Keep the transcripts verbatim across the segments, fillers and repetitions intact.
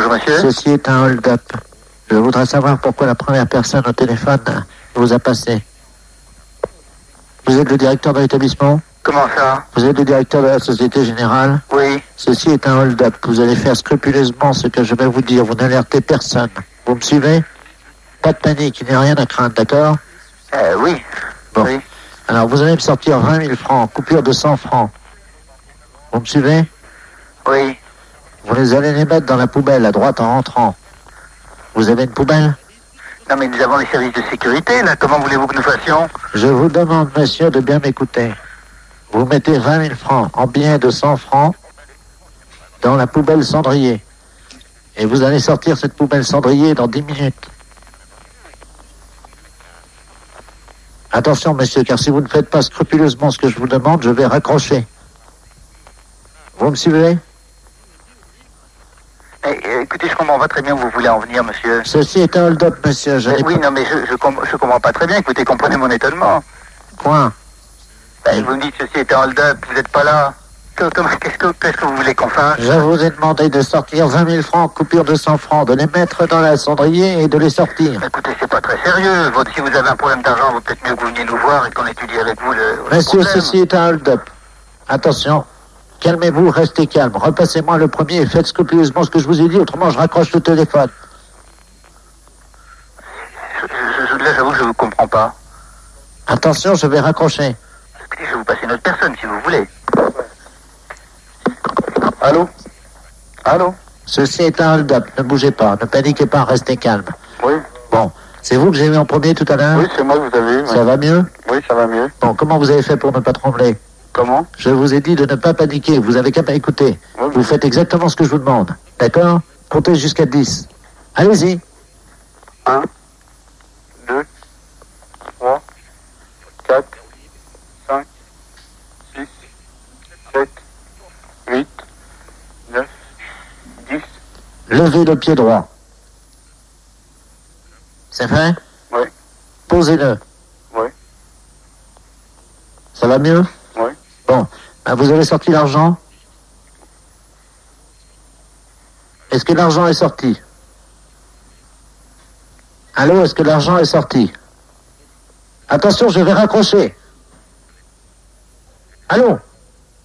Bonjour monsieur. Ceci est un hold-up. Je voudrais savoir pourquoi la première personne au téléphone vous a passé. Vous êtes le directeur de l'établissement ? Comment ça ? Vous êtes le directeur de la Société Générale ? Oui. Ceci est un hold-up. Vous allez faire scrupuleusement ce que je vais vous dire. Vous n'alertez personne. Vous me suivez ? Pas de panique, il n'y a rien à craindre, d'accord ? Euh, oui. Bon. Oui. Alors, vous allez me sortir vingt mille francs, coupure de cent francs. Vous me suivez ? Oui. Vous les allez les mettre dans la poubelle, à droite, en rentrant. Vous avez une poubelle ? Non mais nous avons les services de sécurité, là. Comment voulez-vous que nous fassions ? Je vous demande, monsieur, de bien m'écouter. Vous mettez vingt mille francs en billets de cent francs dans la poubelle cendrier. Et vous allez sortir cette poubelle cendrier dans dix minutes. Attention, monsieur, car si vous ne faites pas scrupuleusement ce que je vous demande, je vais raccrocher. Vous me suivez ? Eh, écoutez, je comprends pas très bien où vous voulez en venir, monsieur. Ceci est un hold-up, monsieur. Je Eh, n'ai oui, pas... non mais je, je, com- je comprends pas très bien. Écoutez, comprenez mon étonnement. Quoi ? Ben, vous me dites ceci est un hold-up, vous n'êtes pas là. Que- comment- Qu'est-ce que, qu'est-ce que vous voulez qu'on fasse ? Je vous ai demandé de sortir vingt mille francs, coupure de cent francs, de les mettre dans la cendrier et de les sortir. Écoutez, c'est pas très sérieux. Votre- si vous avez un problème d'argent, vaut peut-être mieux que vous veniez nous voir et qu'on étudie avec vous le, le Monsieur, problème. ceci est un hold-up. Attention, calmez-vous, restez calme. Repassez-moi le premier et faites scrupuleusement ce que je vous ai dit, autrement je raccroche le téléphone. Je, je, je- là, j'avoue que je vous comprends pas. Attention, je vais raccrocher. Écoutez, je vais vous passer une autre personne, si vous voulez. Allô ? Allô ? Ceci est un hold-up. Ne bougez pas, ne paniquez pas, restez calme. Oui. Bon, c'est vous que j'ai eu en premier tout à l'heure ? Oui, c'est moi que vous avez eu. Ça va mieux ? Oui, ça va mieux. Bon, comment vous avez fait pour ne pas trembler ? Comment ? Je vous ai dit de ne pas paniquer, vous avez qu'à m'écouter. Oui, Vous faites exactement ce que je vous demande. D'accord ? Comptez jusqu'à dix. Allez-y. un, deux, trois, quatre, cinq, six, sept, huit, neuf, dix. Levez le pied droit. C'est fait ? Oui. Posez-le. Oui. Ça va mieux ? Oui. Bon. Ben, vous avez sorti l'argent ? Est-ce que l'argent est sorti ? Allô, est-ce que l'argent est sorti ? Attention, je vais raccrocher. Allô ? Allô ?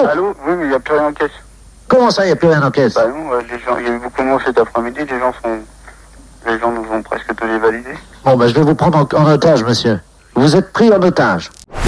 Allô ? Oui, mais il n'y a plus rien en caisse. Comment ça, il n'y a plus rien en caisse ? Bah non, euh, les gens, il y a eu beaucoup de monde cet après-midi, les gens sont... Les gens nous ont presque tous les validés. Bon, ben, je vais vous prendre en, en otage, monsieur. Vous êtes pris en otage.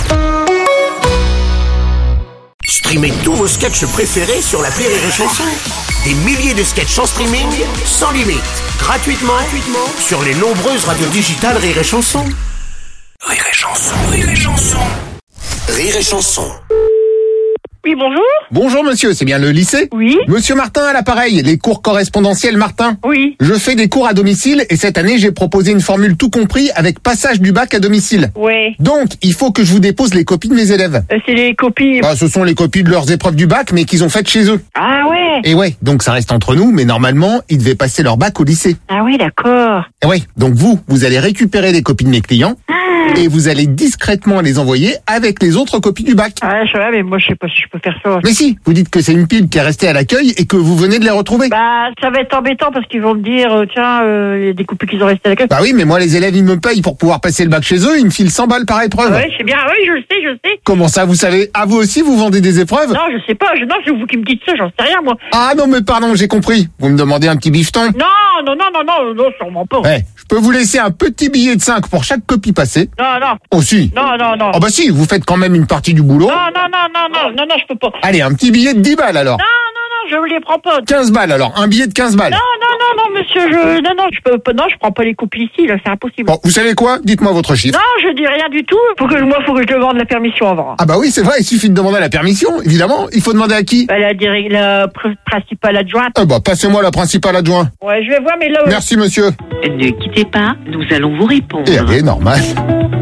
Streamez tous vos sketchs préférés sur l'appli Rire et Chanson. Des milliers de sketchs en streaming, sans limite, gratuitement, gratuitement sur les nombreuses radios digitales Rire et Chanson. Rire et Chanson, Rire et Chanson. Rire et Chanson. Oui, bonjour. Bonjour monsieur, c'est bien le lycée ? Oui. Monsieur Martin à l'appareil, les cours correspondentiels Martin. Oui. Je fais des cours à domicile et cette année j'ai proposé une formule tout compris avec passage du bac à domicile. Ouais. Donc, il faut que je vous dépose les copies de mes élèves. Euh, c'est les copies. Bah, ce sont les copies de leurs épreuves du bac mais qu'ils ont faites chez eux. Ah ouais. Et ouais, donc ça reste entre nous, mais normalement, ils devaient passer leur bac au lycée. Ah oui, d'accord. Et ouais, donc vous, vous allez récupérer les copies de mes clients et vous allez discrètement les envoyer avec les autres copies du bac. Ah, je sais, mais moi, je sais pas si je peux faire ça. Mais si, vous dites que c'est une pile qui est restée à l'accueil et que vous venez de les retrouver. Bah, ça va être embêtant parce qu'ils vont me dire, euh, tiens, euh, il y a des copies qui sont restées à la queue. Bah oui, mais moi les élèves ils me payent pour pouvoir passer le bac chez eux, ils me filent cent balles par épreuve. Ouais, c'est bien. Oui, je le sais, je le sais. Comment ça, vous savez? Ah, vous aussi vous vendez des épreuves? Non, je sais pas. Je, non, c'est vous qui me dites ça. J'en sais rien, moi. Ah non mais pardon, j'ai compris. Vous me demandez un petit bifton? Non, non, non, non, non, non, sûrement pas. Ouais, je peux vous laisser un petit billet de cinq pour chaque copie passée. Non, non. Oh si. Non, non, non. Oh bah si, vous faites quand même une partie du boulot. Non, non, non, non, non, non, non, je peux pas. Allez, un petit billet de dix balles alors. Non, non, non, je les prends pas. quinze balles alors, un billet de quinze balles. Non, non, non, non, monsieur, je, non, non, je peux pas, non, je prends pas les copies ici, là, c'est impossible. Bon, vous savez quoi? Dites-moi votre chiffre. Non, je dis rien du tout. Faut que, moi, faut que je demande la permission avant. Ah bah oui, c'est vrai, il suffit de demander la permission, évidemment. Il faut demander à qui? Bah, la, direct, la pr- principale adjointe. Ah bah passez-moi la principale adjointe. Ouais, je vais voir, mais là... Merci monsieur. Ne quittez pas, nous allons vous répondre. Et allez, normal.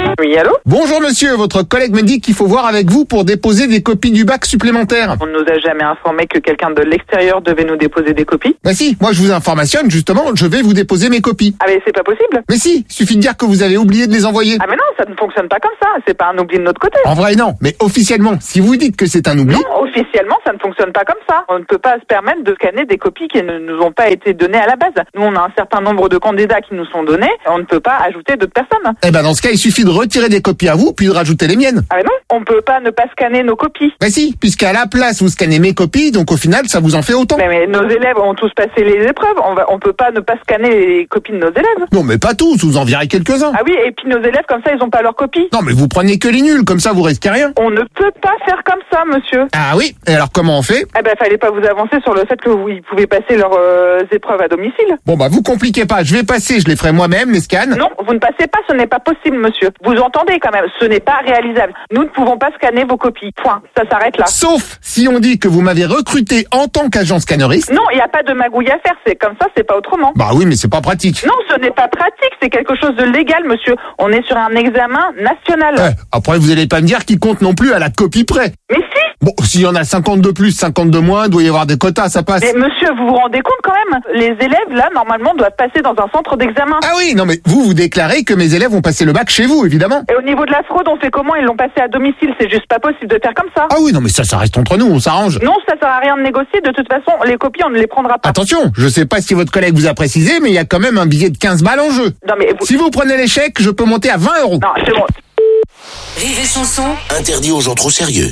Oui, allô? Bonjour monsieur, votre collègue me dit qu'il faut voir avec vous pour déposer des copies du bac supplémentaires. On ne nous a jamais informé que quelqu'un de l'extérieur devait nous déposer des copies. Bah si, moi je vous informationne, justement, je vais vous déposer mes copies. Ah mais c'est pas possible. Mais si, il suffit de dire que vous avez oublié de les envoyer. Ah mais non, ça ne fonctionne pas comme ça, c'est pas un oubli de notre côté. En vrai non, mais officiellement, si vous dites que c'est un oubli... Non, officiellement, ça ne fonctionne pas comme ça. On ne peut pas se permettre de scanner des copies qui ne nous ont pas été données à la base. Nous, on a un certain nombre de candidats qui nous sont donnés, on ne peut pas ajouter d'autres personnes. Eh ben dans ce cas, il suffit de retirer des copies à vous, puis de rajouter les miennes. Ah mais non, on peut pas ne pas scanner nos copies. Bah si, puisqu'à la place, vous scannez mes copies, donc au final, ça vous en fait autant. Mais, mais nos élèves ont tous passé les épreuves, on va, on peut pas ne pas scanner les copies de nos élèves. Non mais pas tous, vous en virez quelques-uns. Ah oui, et puis nos élèves, comme ça, ils ont pas leurs copies. Non mais vous prenez que les nuls, comme ça vous risquez rien. On ne peut pas faire comme ça, monsieur. Ah oui, et alors comment on fait? Eh ben, fallait pas vous avancer sur le fait que vous ils pouvaient passer leurs euh, épreuves à domicile. Bon bah vous compliquez pas, je vais passer, je les ferai moi-même, les scans. Non, vous ne passez pas, ce n'est pas possible, monsieur. Vous entendez quand même, ce n'est pas réalisable. Nous ne pouvons pas scanner vos copies. Point. Ça s'arrête là. Sauf si on dit que vous m'avez recruté en tant qu'agent scanneriste. Non, il n'y a pas de magouille à faire, c'est comme ça, c'est pas autrement. Bah oui, mais c'est pas pratique. Non, ce n'est pas pratique, c'est quelque chose de légal, monsieur. On est sur un examen national. Ouais, après vous allez pas me dire qu'il compte non plus à la copie près. Mais si. Bon, s'il y en a cinquante de plus, cinquante de moins, il doit y avoir des quotas, ça passe. Mais monsieur, vous vous rendez compte quand même? Les élèves, là, normalement, doivent passer dans un centre d'examen. Ah oui, non mais vous, vous déclarez que mes élèves ont passé le bac chez vous, évidemment. Et au niveau de la fraude, on fait comment? Ils l'ont passé à domicile, c'est juste pas possible de faire comme ça. Ah oui, non mais ça, ça reste entre nous, on s'arrange. Non, ça sert à rien de négocier, de toute façon, les copies, on ne les prendra pas. Attention, je sais pas si votre collègue vous a précisé, mais il y a quand même un billet de quinze balles en jeu. Non mais vous... Si vous prenez l'échec, je peux monter à vingt euros. Non, c'est bon. Rire et chanson, interdit aux gens trop sérieux.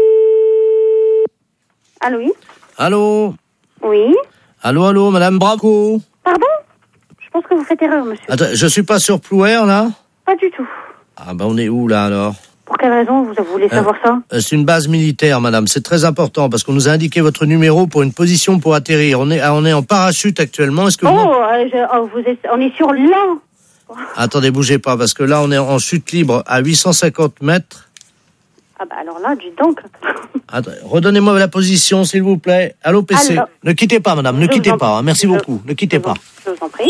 Allô, oui? Allô? Oui? Allô, allô, madame Bravo? Pardon? Je pense que vous faites erreur, monsieur. Attends, je suis pas sur Plouer, là? Pas du tout. Ah, ben on est où, là, alors? Pour quelle raison vous voulez savoir euh, ça? euh, C'est une base militaire, madame. C'est très important, parce qu'on nous a indiqué votre numéro pour une position pour atterrir. On est, ah, on est en parachute actuellement. Est-ce que Oh, vous... euh, je, oh vous êtes, on est sur l'an. Attendez, bougez pas, parce que là, on est en chute libre à huit cent cinquante mètres. Ah bah alors là, dis donc. Attends, redonnez-moi la position, s'il vous plaît. Allô, P C. Alors, ne quittez pas, madame, ne je quittez vous en pas. prie. Hein, merci Je- beaucoup. Ne quittez je pas. vous- Je vous en prie.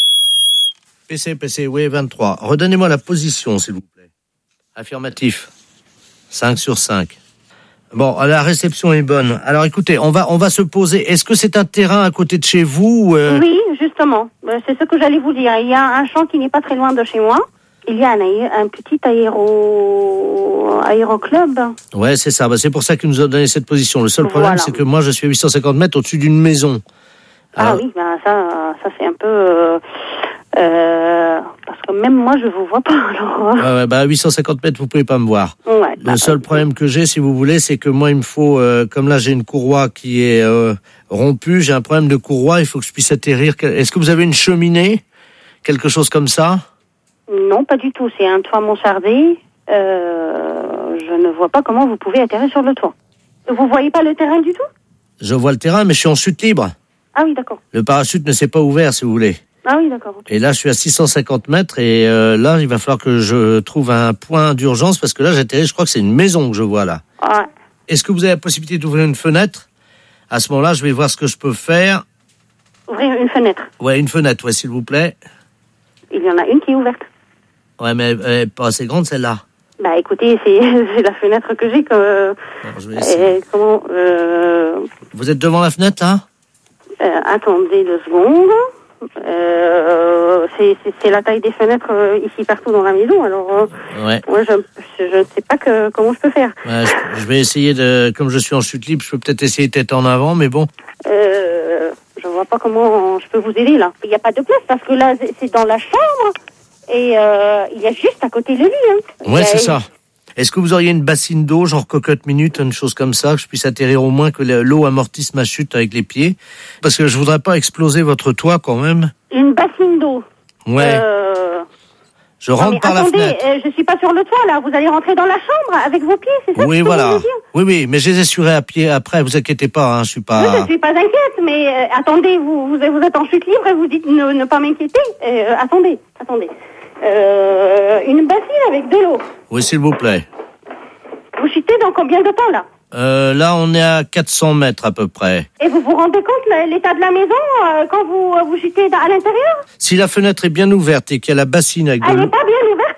P C, P C, oui, vingt-trois. Redonnez-moi la position, s'il vous plaît. Affirmatif. cinq sur cinq. Bon, la réception est bonne. Alors, écoutez, on va, on va se poser. Est-ce que c'est un terrain à côté de chez vous? euh... Oui, justement. Euh, C'est ce que j'allais vous dire. Il y a un champ qui n'est pas très loin de chez moi. Il y a un, aé- un petit aéro... aéroclub. Ouais, c'est ça. Bah, c'est pour ça qu'ils nous ont donné cette position. Le seul problème, Voilà. c'est que moi, je suis à huit cent cinquante mètres au-dessus d'une maison. Ah Alors, oui, ben ça, ça c'est un peu... euh, euh, parce que même moi, je vous vois pas. Alors, euh, ouais, ouais, bah, à huit cent cinquante mètres, vous pouvez pas me voir. ouais, Le bah, seul problème que j'ai, si vous voulez, c'est que moi, il me faut, euh, comme là, j'ai une courroie qui est euh, rompue, j'ai un problème de courroie, il faut que je puisse atterrir. Est-ce que vous avez une cheminée? Quelque chose comme ça? Non, pas du tout. C'est un toit mansardé. Euh, je ne vois pas comment vous pouvez atterrir sur le toit. Vous voyez pas le terrain du tout? Je vois le terrain, mais je suis en chute libre. Ah oui, d'accord. Le parachute ne s'est pas ouvert, si vous voulez. Ah oui, d'accord. ok. Et là, je suis à six cent cinquante mètres, et euh, là, il va falloir que je trouve un point d'urgence, parce que là, j'atterris, je crois que c'est une maison que je vois là. Ouais. Est-ce que vous avez la possibilité d'ouvrir une fenêtre? À ce moment-là, je vais voir ce que je peux faire. Ouvrir une fenêtre. Ouais, une fenêtre, ouais, s'il vous plaît. Il y en a une qui est ouverte. Ouais, mais elle est pas assez grande, celle-là. Bah écoutez, c'est c'est la fenêtre que j'ai. Que, Bon, je vais essayer. euh, comment euh, Vous êtes devant la fenêtre, là? euh, Attendez deux secondes. Euh, c'est c'est- c'est la taille des fenêtres euh, ici partout dans la maison. Alors, euh, Ouais. moi, je je ne sais pas que, comment je peux faire. Ouais, je, je vais essayer de... Comme je suis en chute libre, je peux peut-être essayer tête en avant, mais bon. Euh, je vois pas comment je peux vous aider là. Il n'y a pas de place parce que là c'est- c'est dans la chambre et euh, il y a juste à côté le lit. Hein. Il y Ouais, a- c'est ça. Est-ce que vous auriez une bassine d'eau, genre cocotte minute, une chose comme ça, que je puisse atterrir au moins, que le- l'eau amortisse ma chute avec les pieds? Parce que je voudrais pas exploser votre toit quand même. Une bassine d'eau. Ouais. Euh... Je non, rentre mais par attendez, la fenêtre. euh, je suis pas sur le toit là. Vous allez rentrer dans la chambre avec vos pieds, c'est ça Oui, que vous voilà. voulez dire? Oui, oui, mais je les assurais à pied après, vous inquiétez pas, hein, je suis Oui, je pas... suis pas inquiète, mais euh, attendez, vous, vous vous êtes en chute libre et vous dites ne, ne pas m'inquiéter. Euh, attendez, attendez. Euh, une bassine avec de l'eau. Oui, s'il vous plaît. Vous chutez dans combien de temps là? Euh, là, on est à quatre cents mètres à peu près. Et vous vous rendez compte la- l'état de la maison euh, quand vous euh, vous chutez à l'intérieur? Si la fenêtre est bien ouverte et qu'il y a la bassine avec de Elle n'est l'eau... pas bien ouverte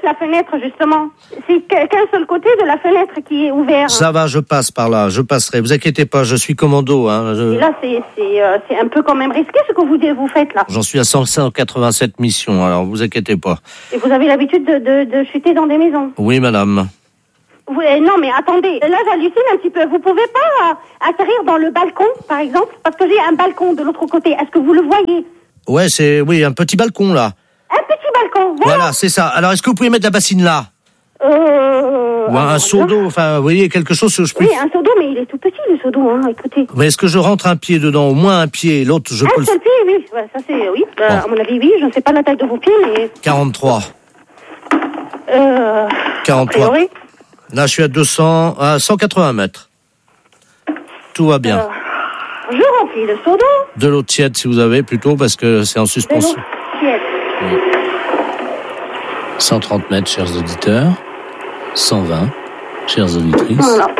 la fenêtre, justement. C'est qu'un seul côté de la fenêtre qui est ouvert. Ça va, je passe par là, je passerai. Vous inquiétez pas, je suis commando. Hein, je... Et là, c'est, c'est, euh, c'est un peu quand même risqué ce que vous, vous faites là. J'en suis à cent quatre-vingt-sept missions, alors vous inquiétez pas. Et vous avez l'habitude de, de, de chuter dans des maisons? Oui, madame. Vous, euh, non, mais attendez, là j'hallucine un petit peu. Vous pouvez pas euh, atterrir dans le balcon, par exemple? Parce que j'ai un balcon de l'autre côté. Est-ce que vous le voyez? Ouais, c'est oui, un petit balcon là. Un petit balcon, voilà. Voilà, c'est ça. Alors, est-ce que vous pouvez mettre la bassine là? Euh... Ou un, un seau d'eau, enfin, vous voyez, quelque chose que je peux... Oui, un seau d'eau, mais il est tout petit, le seau d'eau, hein, écoutez. Mais est-ce que je rentre un pied dedans, au moins un pied, l'autre, je un peux... Un seul le... pied, oui, ouais, ça c'est, oui. Euh, bon. À mon avis, oui, je ne sais pas la taille de vos pieds, mais... quarante-trois. Euh... quarante-trois. A priori. Là, je suis à deux cents, à cent quatre-vingts mètres. Tout va bien. Euh... Je remplis le seau d'eau. De l'eau tiède, si vous avez, plutôt, parce que c'est en suspension. De l'eau tiède. Oui. cent trente mètres, chers auditeurs. cent vingt, chères auditrices. Voilà.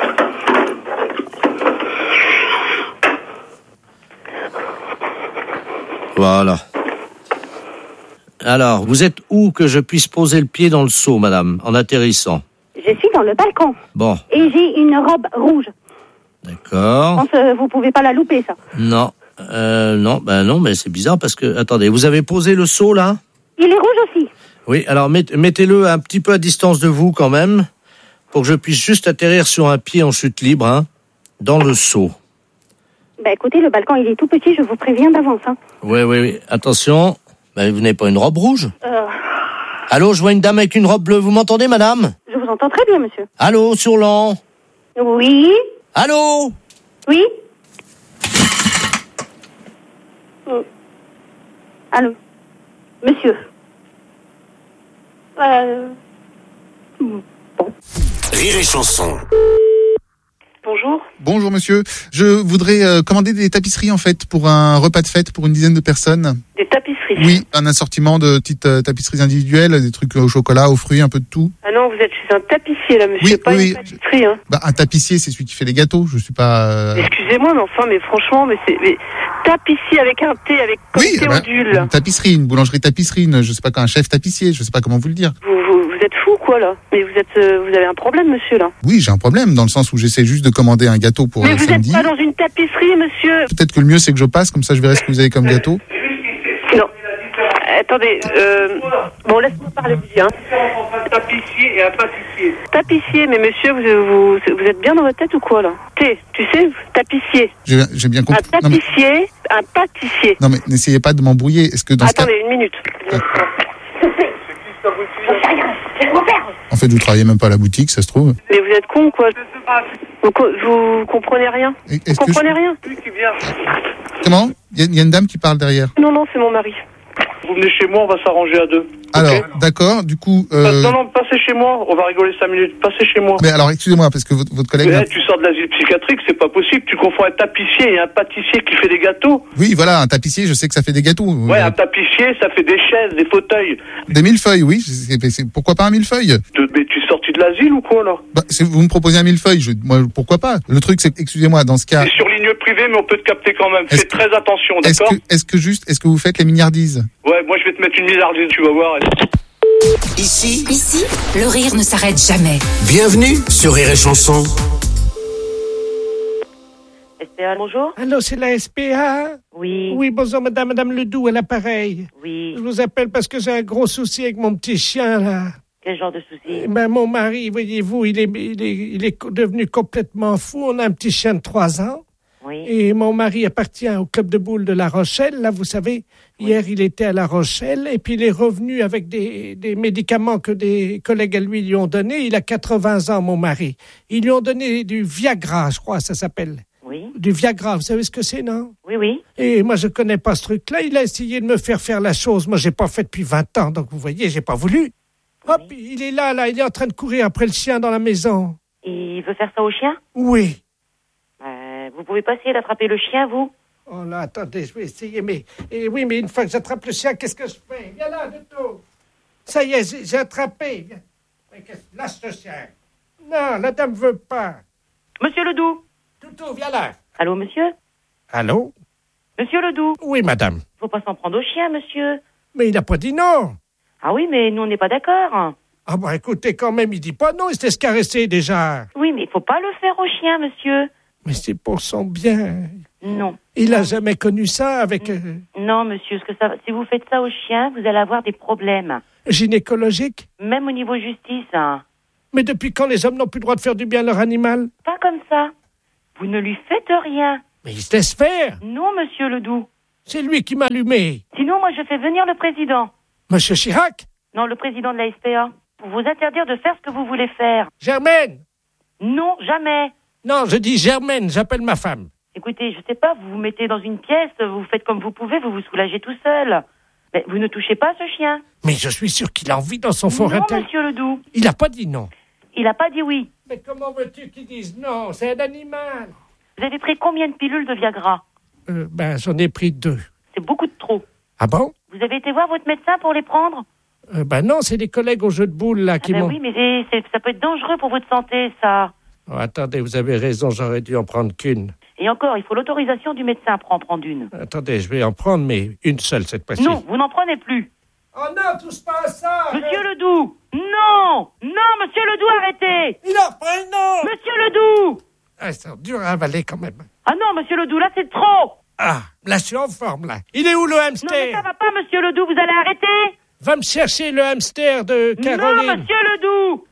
Voilà. Alors, vous êtes où que je puisse poser le pied dans le seau, madame, en atterrissant? Je suis dans le balcon. Bon. Et j'ai une robe rouge. D'accord. Je pense que vous pouvez pas la louper, ça. Non. Euh, non, ben non, mais c'est bizarre parce que... Attendez, vous avez posé le seau, là? Il est rouge aussi. Oui, alors met, mettez-le un petit peu à distance de vous, quand même, pour que je puisse juste atterrir sur un pied en chute libre, hein, dans le seau. Ben écoutez, le balcon, il est tout petit, je vous préviens d'avance, hein. Oui, oui, oui. Attention. Ben, vous n'avez pas une robe rouge? Euh... Allô, je vois une dame avec une robe bleue. Vous m'entendez, madame? Je vous entends très bien, monsieur. Allô, sur l'an? Oui. Allô? Oui. Oh. Allô? Monsieur. Euh... Bon. Rire et chanson. Bonjour. Bonjour monsieur, je voudrais euh, commander des tapisseries en fait pour un repas de fête pour une dizaine de personnes. Des tapisseries? Oui, un assortiment de petites euh, tapisseries individuelles, des trucs au chocolat, aux fruits, un peu de tout. Ah non, vous êtes chez un tapissier là, monsieur, Oui, pas oui, une tapisserie, hein. Bah, un tapissier, c'est celui qui fait les gâteaux, je suis pas... Euh... Excusez-moi, mais enfin, mais franchement, mais c'est... Mais... Tapissier avec un T, avec comme Oui, Théodule. bah, une tapisserie, une boulangerie tapisserie, une, je sais pas quoi, un chef tapissier, je sais pas comment vous le dire. Vous, vous, vous êtes fou, quoi, là? Mais vous êtes, euh, vous avez un problème, monsieur, là? Oui, j'ai un problème, dans le sens où j'essaie juste de commander un gâteau pour mais euh, vous samedi. êtes pas dans une tapisserie, monsieur? Peut-être que le mieux c'est que je passe, comme ça je verrai ce que vous avez comme gâteau. Non. Attendez, euh... bon, laisse-moi parler, hein. Un tapissier et un pâtissier. Tapissier, mais monsieur, vous, vous, vous êtes bien dans votre tête ou quoi, là? T, tu sais, tapissier. J'ai, j'ai bien compris. Un Non mais, tapissier, un pâtissier. non mais n'essayez pas de m'embrouiller. Est-ce que dans ce cas... Attendez, une minute. En fait, vous travaillez même pas à la boutique, ça se trouve. Mais vous êtes con, quoi. Vous, co- vous comprenez rien? Et- Vous Est-ce que comprenez je- rien? Comment? Il y, a- il y a une dame qui parle derrière. Non, non, c'est mon mari. Vous venez chez moi, on va s'arranger à deux. Alors, Ok. d'accord, du coup... euh, Non, non, passez chez moi, on va rigoler cinq minutes. Passez chez moi. Mais alors, excusez-moi, parce que votre, votre collègue... Mais, m'a- hey, tu sors de l'asile psychiatrique, c'est pas possible. Tu confonds un tapissier et un pâtissier qui fait des gâteaux. Oui, voilà, un tapissier, je sais que ça fait des gâteaux. Ouais, Euh, un tapissier, ça fait des chaises, des fauteuils. Des millefeuilles, oui. C'est, c'est- c'est- pourquoi pas un millefeuille? De- Mais tu es sorti de l'asile ou quoi, là? Bah, c'est- vous me proposez un millefeuille, je, moi, pourquoi pas? Le truc, c'est que, excusez-moi, dans ce cas... C'est sur ligne privée, mais on peut te capter quand même. Est-ce Fais que- très attention, Est-ce d'accord? que, est-ce que juste, est-ce que vous faites les milliardises? Ouais, moi je vais te mettre une milliardise, tu vas voir. Ici, Ici, le rire ne s'arrête jamais. bienvenue sur Rire et Chanson. S P A, bonjour. Allô, c'est la S P A? Oui. Oui, bonjour, madame, madame Ledoux, à l'appareil. Oui. Je vous appelle parce que j'ai un gros souci avec mon petit chien, là. Quel genre de souci? Eh Ben, mon mari, voyez-vous, il est, il est, il est devenu complètement fou. On a un petit chien de trois ans. Oui. Et mon mari appartient au club de boules de La Rochelle. Là, vous savez, hier, il était à La Rochelle et puis il est revenu avec des, des médicaments que des collègues à lui lui ont donnés. Il a quatre-vingts ans, mon mari. Ils lui ont donné du Viagra, je crois, ça s'appelle. Oui. Du Viagra, vous savez ce que c'est, non? Oui, oui. Et moi, je connais pas ce truc-là. Il a essayé de me faire faire la chose. Moi, j'ai pas fait depuis vingt ans, donc vous voyez, j'ai pas voulu. Hop, il est là, là, il est en train de courir après le chien dans la maison. Il veut faire ça au chien? Oui. Euh, vous pouvez pas essayer d'attraper le chien, vous? Oh là, attendez, je vais essayer, mais... Et oui, mais une fois que j'attrape le chien, qu'est-ce que je fais? Viens là, Duto. Ça y est, j'ai, j'ai attrapé. Viens. Mais qu'est-ce... Lâche le chien. Non, la dame veut pas. Monsieur Ledoux. Duto, viens là. Allô, monsieur? Allô? Monsieur Ledoux. Oui, madame. Faut pas s'en prendre au chien, monsieur. Mais il n'a pas dit non. Ah oui, mais nous, on n'est pas d'accord. Ah bah écoutez, quand même, il dit pas non, il s'est caressé déjà. Oui, mais il faut pas le faire au chien, monsieur. Mais c'est pour son bien. Non. Il a jamais connu ça avec... Euh... Non, monsieur, ce que ça, si vous faites ça au chien, vous allez avoir des problèmes. Gynécologiques? Même au niveau justice. Hein. Mais depuis quand les hommes n'ont plus le droit de faire du bien à leur animal? Pas comme ça. Vous ne lui faites rien. Mais il se laisse faire. Non, monsieur Ledoux. C'est lui qui m'a allumé. Sinon, moi, je fais venir le président. Monsieur Chirac? Non, le président de la S P A. Pour vous interdire de faire ce que vous voulez faire. Germaine? Non, jamais. Non, je dis Germaine, j'appelle ma femme. Écoutez, je sais pas, vous vous mettez dans une pièce, vous faites comme vous pouvez, vous vous soulagez tout seul. Mais vous ne touchez pas ce chien. Mais je suis sûr qu'il a envie dans son fort intérieur. Non, monsieur Ledoux. Il n'a pas dit non. Il n'a pas dit oui. Mais comment veux-tu qu'il dise non? C'est un animal. Vous avez pris combien de pilules de Viagra? euh, Ben, j'en ai pris deux. C'est beaucoup de trop. Ah bon? Vous avez été voir votre médecin pour les prendre? euh, Ben non, c'est des collègues au jeu de boules, là, qui ah ben m'ont... oui, mais c'est, c'est, ça peut être dangereux pour votre santé, ça. Oh, attendez, vous avez raison, j'aurais dû en prendre qu'une. Et encore, il faut l'autorisation du médecin pour en prendre une. Attendez, je vais en prendre, mais une seule cette fois-ci. Non, vous n'en prenez plus. Oh non, touche pas à ça! Monsieur mais... Ledoux! Non! Non, monsieur Ledoux, arrêtez! Il en prend non! Monsieur Ledoux! Ah, c'est dur à avaler quand même. Ah non, monsieur Ledoux, là c'est trop! Ah, là je suis en forme, là. Il est où le hamster? Non, mais ça va pas, monsieur Ledoux, vous allez arrêter? Va me chercher le hamster de Caroline. Non, monsieur Ledoux!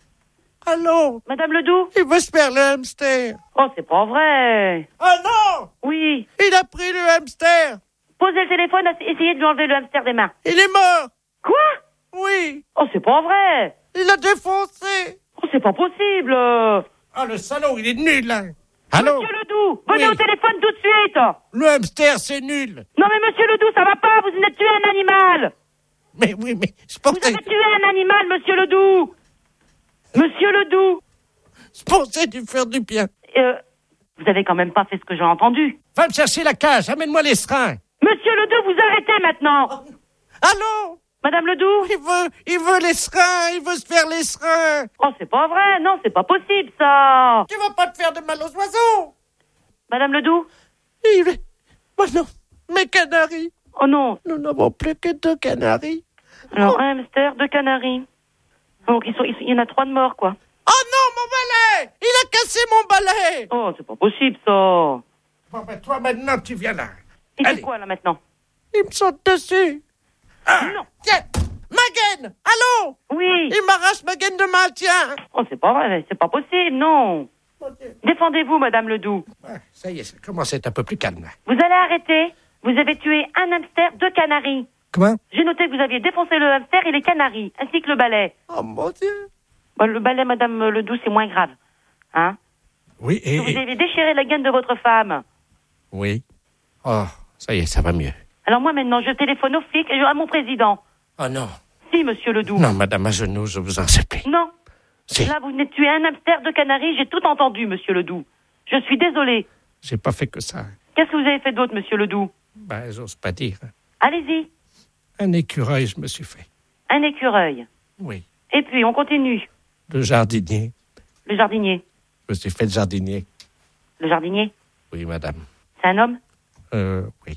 Allô? Madame Ledoux? Il veut se faire le hamster. Oh, c'est pas vrai. Oh non! Oui. Il a pris le hamster. Posez le téléphone, essayez de lui enlever le hamster des mains. Il est mort. Quoi? Oui. Oh, c'est pas vrai. Il a défoncé. Oh, c'est pas possible. Ah, le salaud, il est nul, là. Allô? Monsieur Ledoux, venez oui. au téléphone tout de suite. Le hamster, c'est nul. Non, mais monsieur Ledoux, ça va pas, vous avez tué un animal. Mais oui, mais je pensais... Vous avez tué un animal, monsieur Ledoux. Monsieur Ledoux. Je pensais du faire du bien. Euh, vous avez quand même pas fait ce que j'ai entendu. Va me chercher la cage, amène-moi les seringues. Monsieur Ledoux, vous arrêtez maintenant. Allô? Madame Ledoux? Il veut, il veut les seringues, il veut se faire les seringues. Oh, c'est pas vrai, non, c'est pas possible, ça. Tu vas pas te faire de mal aux oiseaux. Madame Ledoux? Il... Oh non, mes canaris. Oh non. Nous n'avons plus que deux canaris. Alors, oh. un hamster, deux canaris. Donc, ils sont, ils, il y en a trois de morts, quoi. Oh non, mon balai! Il a cassé mon balai! Oh, c'est pas possible, ça. Bon, ben, toi, maintenant, tu viens là. Il fait quoi, là, maintenant? Il me saute dessus. Ah, non. Tiens, ma gaine! Allô? Oui. Il m'arrache ma gaine de maintien. Oh, c'est pas vrai, c'est pas possible, non. Défendez-vous, Madame Ledoux. Ah, ça y est, ça commence à être un peu plus calme. Vous allez arrêter. Vous avez tué un hamster, deux canaris. Comment? J'ai noté que vous aviez défoncé le hamster et les canaris, ainsi que le balai. Oh, mon Dieu. Bon, le balai, Madame Ledoux, c'est moins grave. Hein? Oui, et... Vous avez déchiré la gaine de votre femme. Oui. Oh, ça y est, ça va mieux. Alors moi, maintenant, je téléphone aux flics et je... à mon président. Oh non. Si, monsieur Ledoux. Non, madame, à genoux, je vous en supplie. Non. Si. Là, vous venez de tuer un hamster, deux canaris, j'ai tout entendu, monsieur Ledoux. Je suis désolé. J'ai pas fait que ça. Qu'est-ce que vous avez fait d'autre, monsieur Ledoux? Ben, j'ose pas dire. Allez-y. Un écureuil, je me suis fait. Un écureuil. Oui. Et puis, on continue. Le jardinier. Le jardinier. Je me suis fait le jardinier. Le jardinier? Oui, madame. C'est un homme? Euh, oui.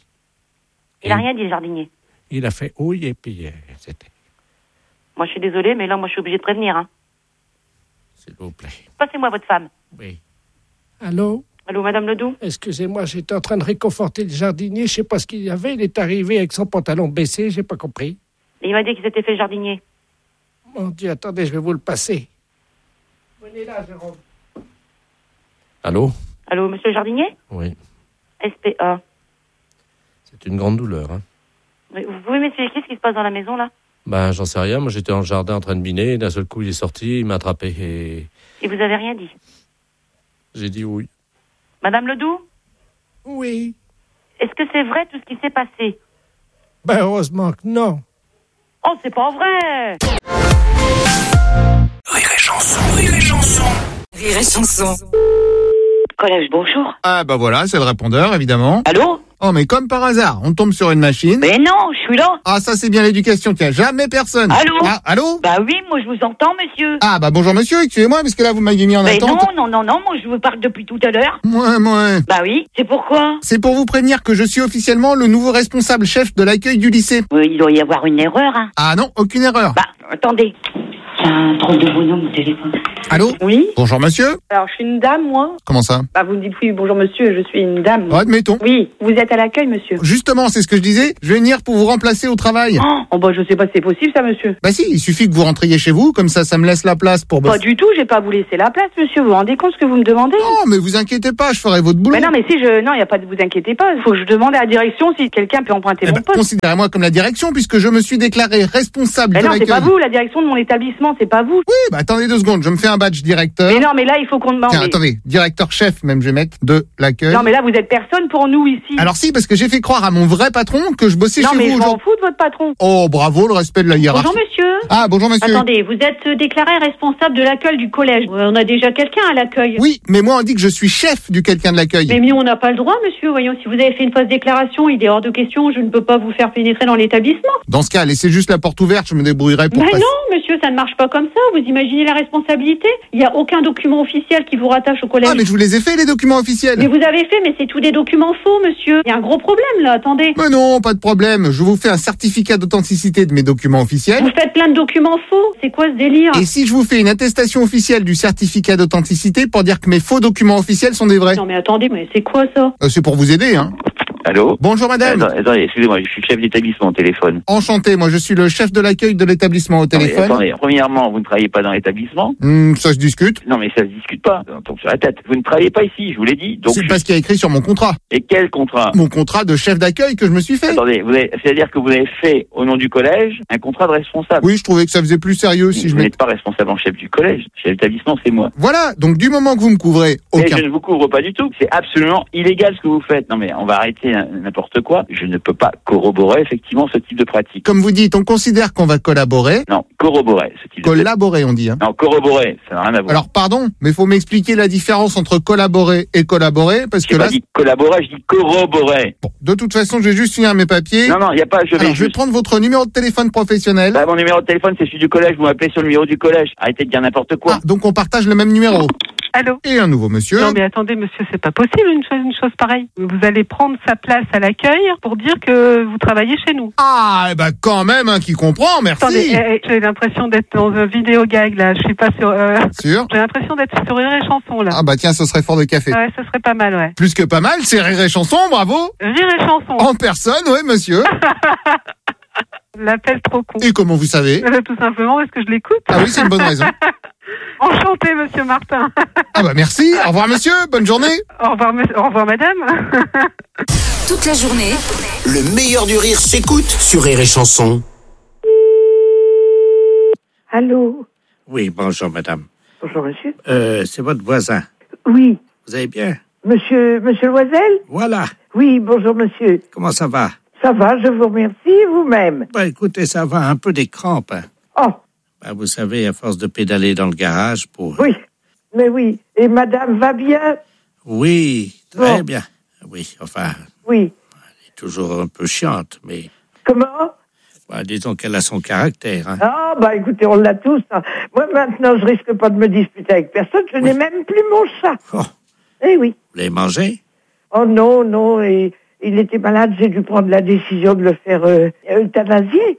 Il n'a rien dit, le jardinier. Il a fait oui, et puis euh, c'était... Moi, je suis désolée, mais là, moi, je suis obligée de prévenir, hein. S'il vous plaît. Passez-moi votre femme. Oui. Allô? Allô, Madame Ledoux? Excusez-moi, j'étais en train de réconforter le jardinier. Je sais pas ce qu'il y avait. Il est arrivé avec son pantalon baissé. J'ai pas compris. Et il m'a dit qu'il s'était fait jardinier. Mon Dieu, attendez, je vais vous le passer. Venez là, Jérôme. Allô? Allô, monsieur le jardinier? Oui. S P A. C'est une grande douleur, hein. Mais vous pouvez m'expliquer ce qui se passe dans la maison, là? Ben, j'en sais rien. Moi, j'étais dans le jardin en train de miner. Et d'un seul coup, il est sorti, il m'a attrapé et... Et vous avez rien dit? J'ai dit oui. Madame Ledoux? Oui. Est-ce que c'est vrai tout ce qui s'est passé? Ben, heureusement que non. Oh, c'est pas vrai! Rire et chanson, rire et chanson. Rire et chanson. Collège, bonjour. Ah bah voilà, c'est le répondeur, évidemment. Allô? Oh, mais comme par hasard, on tombe sur une machine. Mais non, je suis là. Ah, ça c'est bien l'éducation, qu'il n'y a jamais personne. Allô? Ah, allô? Bah oui, moi je vous entends, monsieur. Ah bah bonjour monsieur, excusez-moi, parce que là vous m'avez mis en Mais attente. non, non, non, non, moi je vous parle depuis tout à l'heure. Ouais, ouais. Bah oui, c'est pourquoi? C'est pour vous prévenir que je suis officiellement le nouveau responsable chef de l'accueil du lycée. Oui, il doit y avoir une erreur, hein. Ah non, aucune erreur. Bah, attendez. C'est un drôle de bonhomme au téléphone. Allô? Oui. Bonjour monsieur. Alors, je suis une dame, moi. Comment ça? Bah, vous me dites oui, bonjour monsieur, je suis une dame. Oh, admettons. Oui, vous êtes à l'accueil, monsieur. Justement, c'est ce que je disais. Je vais venir pour vous remplacer au travail. Oh, oh bah, je sais pas si c'est possible, ça, monsieur. Bah si, il suffit que vous rentriez chez vous, comme ça, ça me laisse la place pour Pas bosser. du tout, j'ai pas à vous laisser la place, monsieur. Vous vous rendez compte ce que vous me demandez? Non, mais vous inquiétez pas, je ferai votre boulot. Mais non, mais si je, non, il y a pas de vous inquiétez pas. Faut que je demande à la direction si quelqu'un peut emprunter Eh mon ben, poste. considérez-moi comme la direction, puisque je me suis déclaré responsable Mais de non, c'est l'accueil. pas vous, la direction de mon établissement, c'est pas vous. Oui, bah attendez deux secondes, je me fais un badge directeur. Mais non, mais là, il faut qu'on demande. Tiens, mais- attendez, directeur chef, même je vais mettre, de l'accueil. Non, mais là, vous êtes personne pour nous ici. Alors si, parce que j'ai fait croire à mon vrai patron que je bossais non, chez mais vous je m'en aujourd'hui. fous de votre patron. Oh, bravo, le respect de la hiérarchie. Bonjour monsieur. Ah, bonjour monsieur. Attendez, vous êtes déclaré responsable de l'accueil du collège. Euh, On a déjà quelqu'un à l'accueil. Oui, mais moi on dit que je suis chef du quelqu'un de l'accueil. Mais, mais on n'a pas le droit, monsieur. Voyons, si vous avez fait une fausse déclaration, il est hors de question, je ne peux pas vous faire pénétrer dans l'établissement. Dans ce cas, laissez juste la porte ouverte, je me débrouillerai pour Mais passer. non, monsieur, ça ne marche pas comme ça. Vous imaginez la responsabilité? Il n'y a aucun document officiel qui vous rattache au collège. Ah, mais je vous les ai fait les documents officiels. Mais vous avez fait, mais c'est tous des documents faux, monsieur. Il y a un gros problème là, attendez. Mais non, pas de problème. Je vous fais un certificat d'authenticité de mes documents officiels. Vous faites plein de documents faux. C'est quoi ce délire? Et si je vous fais une attestation officielle du certificat d'authenticité pour dire que mes faux documents officiels sont des vrais? Non mais attendez, mais c'est quoi ça? Euh, c'est pour vous aider, hein. Allô? Bonjour madame. Attends, attendez, excusez-moi, je suis chef d'établissement au téléphone. Enchanté, moi je suis le chef de l'accueil de l'établissement au Non, mais téléphone. attendez, premièrement, vous ne travaillez pas dans l'établissement? Hmm, ça se discute. Non, mais ça se discute pas. On tombe sur la tête. Vous ne travaillez pas ici, je vous l'ai dit. Donc, C'est je- pas ce qu'il y a écrit sur mon contrat. Et quel contrat? Mon contrat de chef d'accueil que je me suis fait. Attendez, vous avez... c'est-à-dire que vous avez fait, au nom du collège, un contrat de responsable. Oui, je trouvais que ça faisait plus sérieux si je Vous mets... n'êtes pas responsable en chef du collège. Chef d'établissement, c'est moi. Voilà, donc du moment que vous me couvrez, Mais aucun... je ne vous couvre pas du tout. C'est absolument illégal ce que vous faites. Non, mais on va arrêter hein, n'importe quoi. Je ne peux pas corroborer effectivement ce type de pratique. Comme vous dites, on considère qu'on va collaborer. Non, corroborer ce type de Collaborer, on dit. Hein. Non, corroborer, ça n'a rien à voir. Alors pardon, mais faut m'expliquer la différence entre collaborer et collaborer, parce que J'ai là... pas dit collaborer, je dis corroborer. Bon, de toute façon, je vais juste finir mes papiers. Non, non, il n'y a pas, je vais Alors, je vais juste... prendre votre numéro de téléphone professionnel. Bah, mon numéro de téléphone, c'est celui du collège. Vous m'appelez sur le numéro du collège. Arrêtez de dire n'importe quoi. Ah, donc on partage le même numéro. Allô? Et un nouveau monsieur. Non mais attendez monsieur, c'est pas possible une chose, une chose pareille. Vous allez prendre sa place à l'accueil pour dire que vous travaillez chez nous. Ah, eh ben quand même, hein, qui comprend, merci. Attendez, eh, eh, j'ai l'impression d'être dans un vidéo gag là, je suis pas sur... Euh... Sûr? J'ai l'impression d'être sur Rire et Chanson là. Ah bah tiens, ce serait fort de café. Ouais, ce serait pas mal, ouais. Plus que pas mal, c'est Rire et Chanson, bravo. Rire et Chanson. En personne, oui monsieur. L'appel trop con. Et comment vous savez? Euh, Tout simplement parce que je l'écoute. Ah oui, c'est une bonne raison. Enchanté, monsieur Martin. Ah bah merci, au revoir monsieur, bonne journée. Au revoir, monsieur- au revoir madame. Toute la journée, Le meilleur du rire s'écoute sur Rire et Chanson. Allô? Oui, bonjour madame. Bonjour, monsieur. Euh, c'est votre voisin. Oui. Vous allez bien? Monsieur, monsieur Loisel? Voilà. Oui, bonjour, monsieur. Comment ça va? Ça va, je vous remercie, vous-même. Bah écoutez, ça va, un peu des crampes. Hein. Oh, Bah, vous savez, à force de pédaler dans le garage pour... oui. Mais oui. Et madame va bien? Oui, très Bon. bien. Oui, enfin, Oui. elle est toujours un peu chiante, mais Comment? bah, disons qu'elle a son caractère. Hein. Ah, bah écoutez, on l'a tous. hein. Moi, maintenant, je risque pas de me disputer avec personne. Je n'ai même plus mon chat. Oh. Eh oui. Vous l'avez mangé? Oh non, non. Et, il était malade. J'ai dû prendre la décision de le faire euh, euthanasier.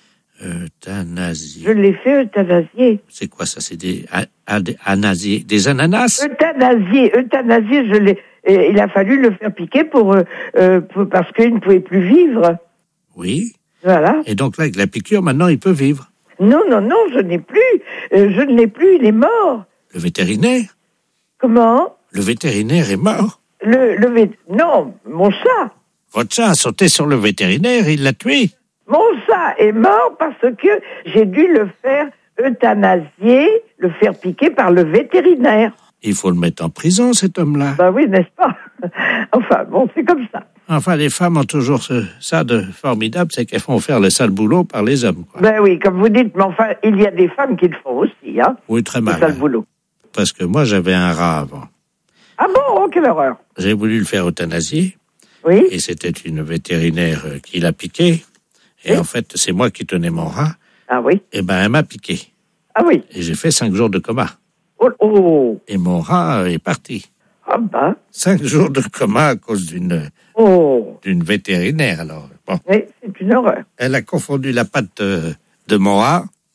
Euthanasie. Je l'ai fait euthanasier. C'est quoi ça? C'est des, a- a- des anasiers- des ananas? Euthanasier, euthanasier, je l'ai. et il a fallu le faire piquer pour, euh, euh, pour- parce qu'il ne pouvait plus vivre. Oui. Voilà. Et donc là, avec la piqûre, maintenant, il peut vivre. Non, non, non, je n'ai plus. Euh, je ne l'ai plus. Il est mort. Le vétérinaire? Comment? Le vétérinaire est mort. Le, le vét- Non, mon chat. Votre chat a sauté sur le vétérinaire, il l'a tué. Mon chat est mort parce que j'ai dû le faire euthanasier, le faire piquer par le vétérinaire. Il faut le mettre en prison, cet homme-là. Bah oui, n'est-ce pas? Enfin, bon, c'est comme ça. Enfin, les femmes ont toujours ce- ça de formidable, c'est qu'elles font faire le sale boulot par les hommes. Quoi. Ben oui, comme vous dites, mais enfin, il y a des femmes qui le font aussi, hein. Oui, très C'est mal. ça le hein. boulot. Parce que moi, j'avais un rat avant. Ah bon? Oh, quelle horreur. J'ai voulu le faire euthanasier. Oui. Et c'était une vétérinaire euh, qui l'a piqué. Et en fait, c'est moi qui tenais mon rat. Ah oui. Et ben, elle m'a piqué. Ah oui. Et j'ai fait cinq jours de coma. Oh, oh. Et mon rat euh, est parti. Ah ben. Cinq jours de coma à cause d'une Oh. d'une vétérinaire. Alors, bon. Oui, c'est une horreur. Elle a confondu la patte de, de mon rat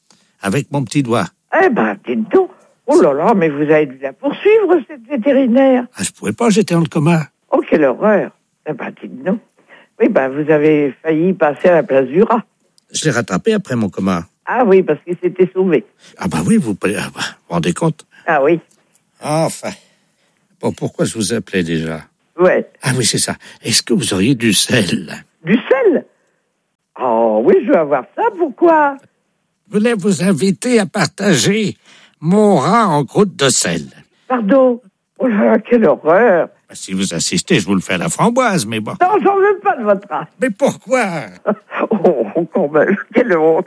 avec mon petit doigt. Eh ben, dites donc. Oh là là, mais vous avez dû la poursuivre, cette vétérinaire. Ah, je pouvais pas, j'étais dans le coma. Oh, quelle horreur. Eh ben, dites donc. Oui, ben, vous avez failli passer à la place du rat. Je l'ai rattrapé après mon coma. Ah oui, parce qu'il s'était sauvé. Ah bah oui, vous, ah bah, vous vous rendez compte? Ah oui. Enfin. Bon, pourquoi je vous appelais déjà? Ouais. Ah oui, c'est ça. Est-ce que vous auriez du sel? Du sel? Oh oui, je veux avoir ça, pourquoi? Je voulais vous inviter à partager mon rat en croûte de sel. Pardon? Oh là là, quelle horreur! Si vous insistez, je vous le fais à la framboise, mais bon. Non, j'en veux pas de votre rat. Mais pourquoi? Oh, quand même, quelle honte.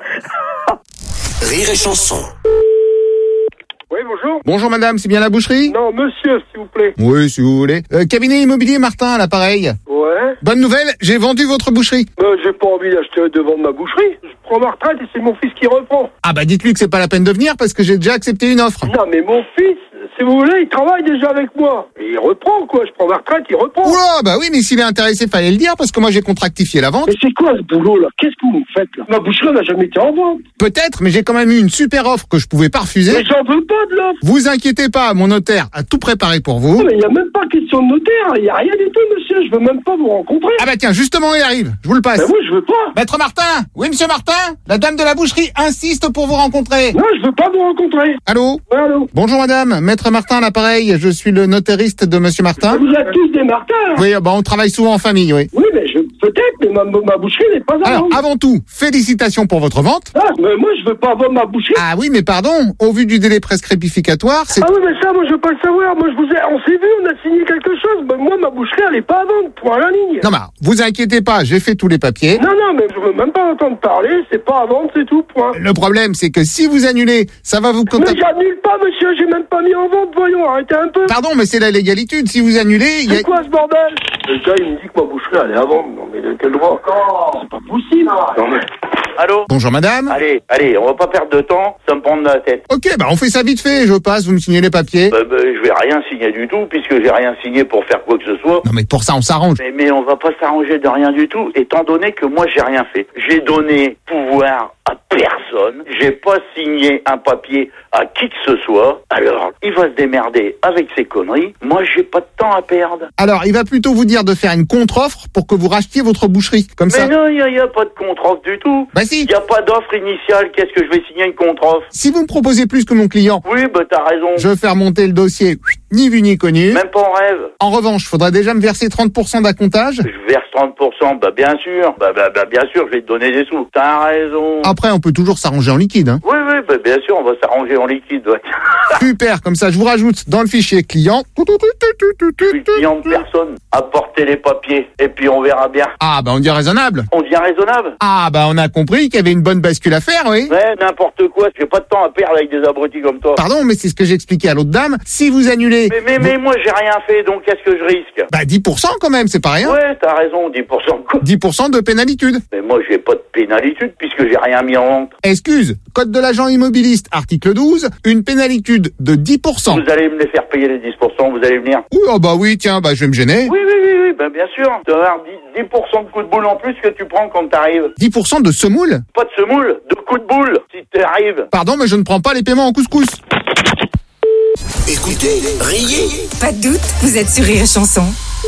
Rire et chanson. Oui, bonjour. Bonjour madame, c'est bien la boucherie? Non, monsieur, s'il vous plaît. Oui, si vous voulez. Euh, cabinet immobilier Martin à l'appareil. Ouais. Bonne nouvelle, j'ai vendu votre boucherie. Euh, j'ai pas envie d'acheter devant ma boucherie. Je prends ma retraite et c'est mon fils qui reprend. Ah bah dites-lui que c'est pas la peine de venir parce que j'ai déjà accepté une offre. Non, mais mon fils, si vous voulez, il travaille déjà avec moi. Et il reprend, quoi. Je prends ma retraite, il reprend. Oula, bah oui, mais s'il est intéressé, fallait le dire parce que moi j'ai contractifié la vente. Mais c'est quoi ce boulot, là? Qu'est-ce que vous me faites, là? Ma boucherie n'a jamais été en vente. Peut-être, mais j'ai quand même eu une super offre que je pouvais pas refuser. Mais j'en veux pas de l'offre. Vous inquiétez pas, mon notaire a tout préparé pour vous. Non, mais il n'y a même pas question de notaire. Il n'y a rien du tout, monsieur. Je veux même pas vous rencontrer. Ah bah tiens, justement, il arrive. Je vous le passe. Mais moi, je veux pas. Maître Martin. Oui, monsieur Martin. La dame de la boucherie insiste pour vous rencontrer. Non, je veux pas vous rencontrer. Allô? Ouais, allô? Bonjour madame, Maître Martin à l'appareil. Je suis le notériste de monsieur Martin. Vous êtes tous des Martins. Oui, bah on travaille souvent en famille, oui. Oui, mais je, peut-être, mais ma, ma boucherie n'est pas à Alors, vendre. avant tout, félicitations pour votre vente. Ah, mais moi, je veux pas vendre ma boucherie. Ah oui, mais pardon, au vu du délai prescriptificatoire, c'est... Ah oui, mais ça, moi, je veux pas le savoir. Moi, je vous ai, on s'est vu, on a signé quelque chose. Ben, moi, ma boucherie, elle est pas à vendre, point à la ligne. Non, bah, vous inquiétez pas, j'ai fait tous les papiers. Non, non, mais je veux même pas entendre parler. C'est pas à vendre, c'est tout, point. Le problème, c'est que si vous annulez, ça va vous Mais contacter... j'annule pas, monsieur. J'ai même pas mis en vente. Voyons, arrêtez un peu. Pardon, mais c'est la légalitude. Si vous annulez, il y a... C'est quoi ce bordel? Le gars, il me dit que ma boucherie, elle est à vendre. Non, mais de quel droit? C'est pas possible. Non, mais... Allô? Bonjour madame. Allez, allez, on va pas perdre de temps, ça me prend de la tête. Ok, bah on fait ça vite fait, je passe, vous me signez les papiers. Bah, bah, je vais rien signer du tout, puisque j'ai rien signé pour faire quoi que ce soit. Non mais pour ça on s'arrange. Mais, mais on va pas s'arranger de rien du tout, étant donné que moi j'ai rien fait. J'ai donné pouvoir à personne, j'ai pas signé un papier à qui que ce soit, alors il va se démerder avec ses conneries, moi j'ai pas de temps à perdre. Alors il va plutôt vous dire de faire une contre-offre pour que vous rachetiez votre boucherie, comme Mais ça. non, il n'y a, a pas de contre-offre du tout. Bah si. Il n'y a pas d'offre initiale, qu'est-ce que je vais signer une contre-offre? Si vous me proposez plus que mon client, Oui, bah t'as raison. je vais faire monter le dossier, ni vu ni connu. Même pas en rêve. En revanche, faudrait déjà me verser trente pour cent d'accomptage. Je verse trente pour cent, bah bien sûr, bah, bah, bah bien sûr, je vais te donner des sous. T'as raison. Après, on peut toujours s'arranger en liquide. Hein. Oui, oui, bah bien sûr, on va s'arranger en liquide, ouais. Super, comme ça je vous rajoute dans le fichier client. Je suis client de personne. Apportez les papiers, et puis on verra bien. Ah bah on dit raisonnable. On devient raisonnable. Ah bah on a compris qu'il y avait une bonne bascule à faire, oui. Ouais, n'importe quoi, j'ai pas de temps à perdre avec des abrutis comme toi. Pardon, mais c'est ce que j'ai expliqué à l'autre dame. Si vous annulez... Mais, mais, vous... mais moi j'ai rien fait, donc qu'est-ce que je risque? Bah dix pour cent quand même, c'est pas rien. Ouais, t'as raison, dix pour cent quoi. dix pour cent de pénalitude. Mais moi j'ai pas de pénalitude puisque j'ai rien mis en vente. Excuse, code de l'agent immobiliste, article douze, une pénalitude de dix pour cent. Vous allez me les faire payer les dix pour cent, vous allez venir? Oui, oh bah oui, tiens, bah je vais me gêner. Oui, oui, oui, oui, ben bien sûr. Tu vas avoir dix pour cent de coups de boule en plus que tu prends quand t'arrives. dix pour cent de semoule? Pas de semoule, de coups de boule, si t'arrives. Pardon, mais je ne prends pas les paiements en couscous. Écoutez, riez. Pas de doute, vous êtes sur Rire et Chanson.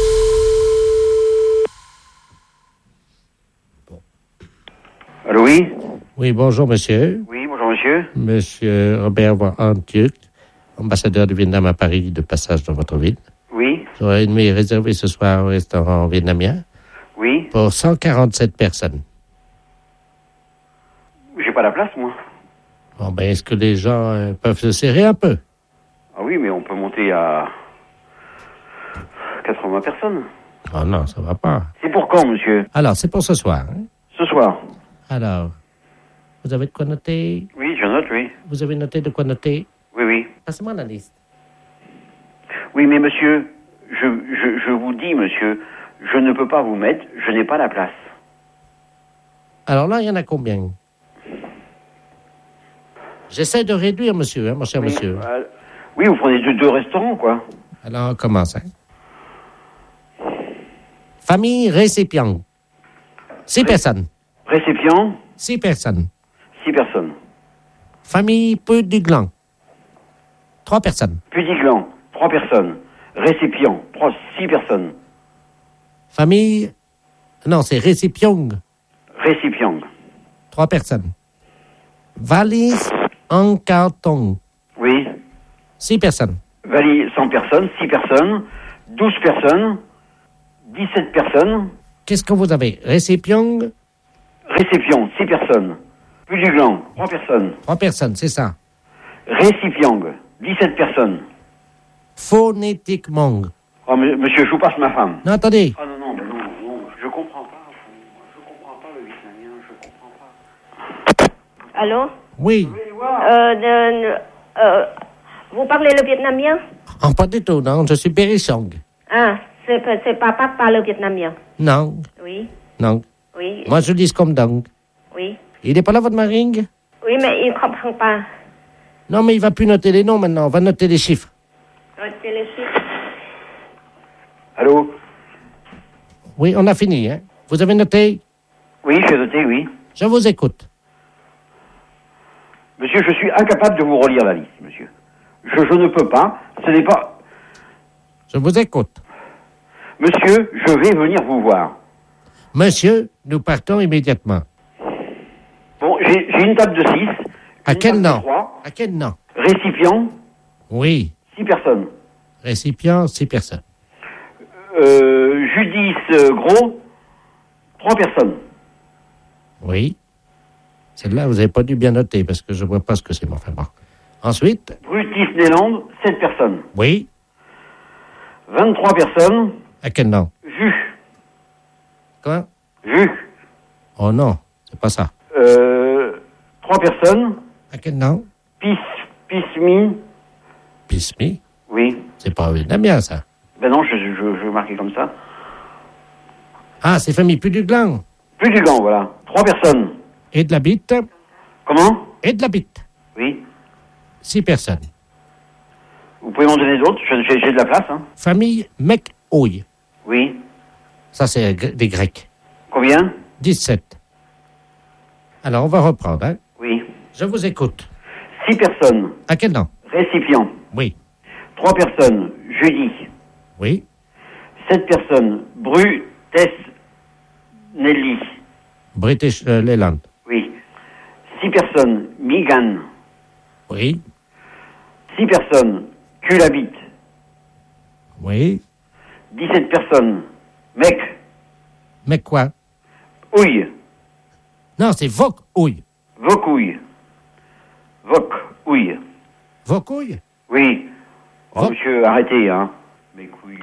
Allô, oui? Oui, bonjour monsieur. Oui, bonjour monsieur. Monsieur Robert Van Antjuk, ambassadeur du Vietnam à Paris, de passage dans votre ville. Oui. J'aurais une nuit réservée ce soir au restaurant vietnamien. Oui. Pour cent quarante-sept personnes. J'ai pas la place, moi. Bon, ben, est-ce que les gens euh, peuvent se serrer un peu? Ah oui, mais on peut monter à quatre-vingts personnes. Oh non, ça va pas. C'est pour quand, monsieur? Alors, c'est pour ce soir. Hein? Ce soir. Alors, vous avez de quoi noter? Oui, je note, oui. Vous avez noté de quoi noter? Oui, oui. Passez-moi la liste. Oui, mais monsieur, je, je, je vous dis, monsieur, je ne peux pas vous mettre, je n'ai pas la place. Alors là, il y en a combien? J'essaie de réduire, monsieur, hein, mon cher oui, monsieur. Euh, oui, vous prenez deux, deux restaurants, quoi. Alors, on commence. Hein. Famille récipient. Six Ré- personnes. Récipient? Six personnes. Six personnes. Famille Pudiglan. Trois personnes. Pudiglan, trois personnes. Récipient, trois, six personnes. Famille... Non, c'est récipient. Récipient. Trois personnes. Valise en carton. Oui. Six personnes. Valise cent personnes, six personnes. douze personnes. dix-sept personnes. Qu'est-ce que vous avez? Récipient? Récipient, six personnes. Pudiglan, trois personnes. Trois personnes, c'est ça. Récipient, dix-sept personnes. Phonétiquement. Oh, m- monsieur, je vous passe ma femme. Non, attendez. Ah non, non, mais non, non, je comprends pas. Je comprends pas le vietnamien, je comprends pas. Allô? Oui. Euh, de- euh, vous parlez le vietnamien? Oh, pas du tout, non. Je suis Périsong. Ah, c'est, c'est papa qui parle le vietnamien. Non. Oui, Non. oui, Moi, je dis comme donc. oui. Il n'est pas là, votre maring? Oui, mais il ne comprend pas. Non, mais il va plus noter les noms maintenant. On va noter les chiffres. Notez les chiffres. Allô? Oui, on a fini, hein? Vous avez noté? Oui, j'ai noté, oui. Je vous écoute. Monsieur, je suis incapable de vous relire la liste, monsieur. Je, je ne peux pas. Ce n'est pas... Je vous écoute. Monsieur, je vais venir vous voir. Monsieur, nous partons immédiatement. Bon, j'ai, j'ai une table de six. À une quel table de nom? trois, À quel nom? Récipient, Oui. six personnes. Récipient, six personnes. Euh, Judice euh, Gros, trois personnes. Oui. Celle-là, vous n'avez pas dû bien noter parce que je ne vois pas ce que c'est, mon frère. Bon. Ensuite? Brutus Néland, sept personnes. Oui. vingt-trois personnes. À quel nom? Vu. Quoi? Vu. Oh non, c'est pas ça. Euh, trois personnes. À quel nom? Pis, Pismi. Pismi? Oui. C'est pas vietnamien, ça. Ben non, je, je, je vais marquer comme ça. Ah, c'est famille Pudiglan. Pudiglan, voilà. Trois personnes. Et de la bite? Comment? Et de la bite. Oui. Six personnes. Vous pouvez m'en donner d'autres? J'ai, j'ai- j'ai de la place, hein. Famille Mekouy. Oui. Ça, c'est gr- des Grecs. Combien? dix-sept. Alors, on va reprendre, hein? Oui. Je vous écoute. Six personnes. À quel nom? Récipient. Oui. Trois personnes. Jeudi. Oui. Sept personnes. Bru, Tess, Nelly. British euh, Leyland. Oui. Six personnes. Migan. Oui. Six personnes. Culabit. Oui. Dix-sept personnes. Mec. Mais quoi? Ouille. Non, c'est Vok Ouille. Vocouille. Voc. Ouille. Vok Ouille? Oui. Oh, Voc- monsieur, arrêtez, hein. Mes couilles.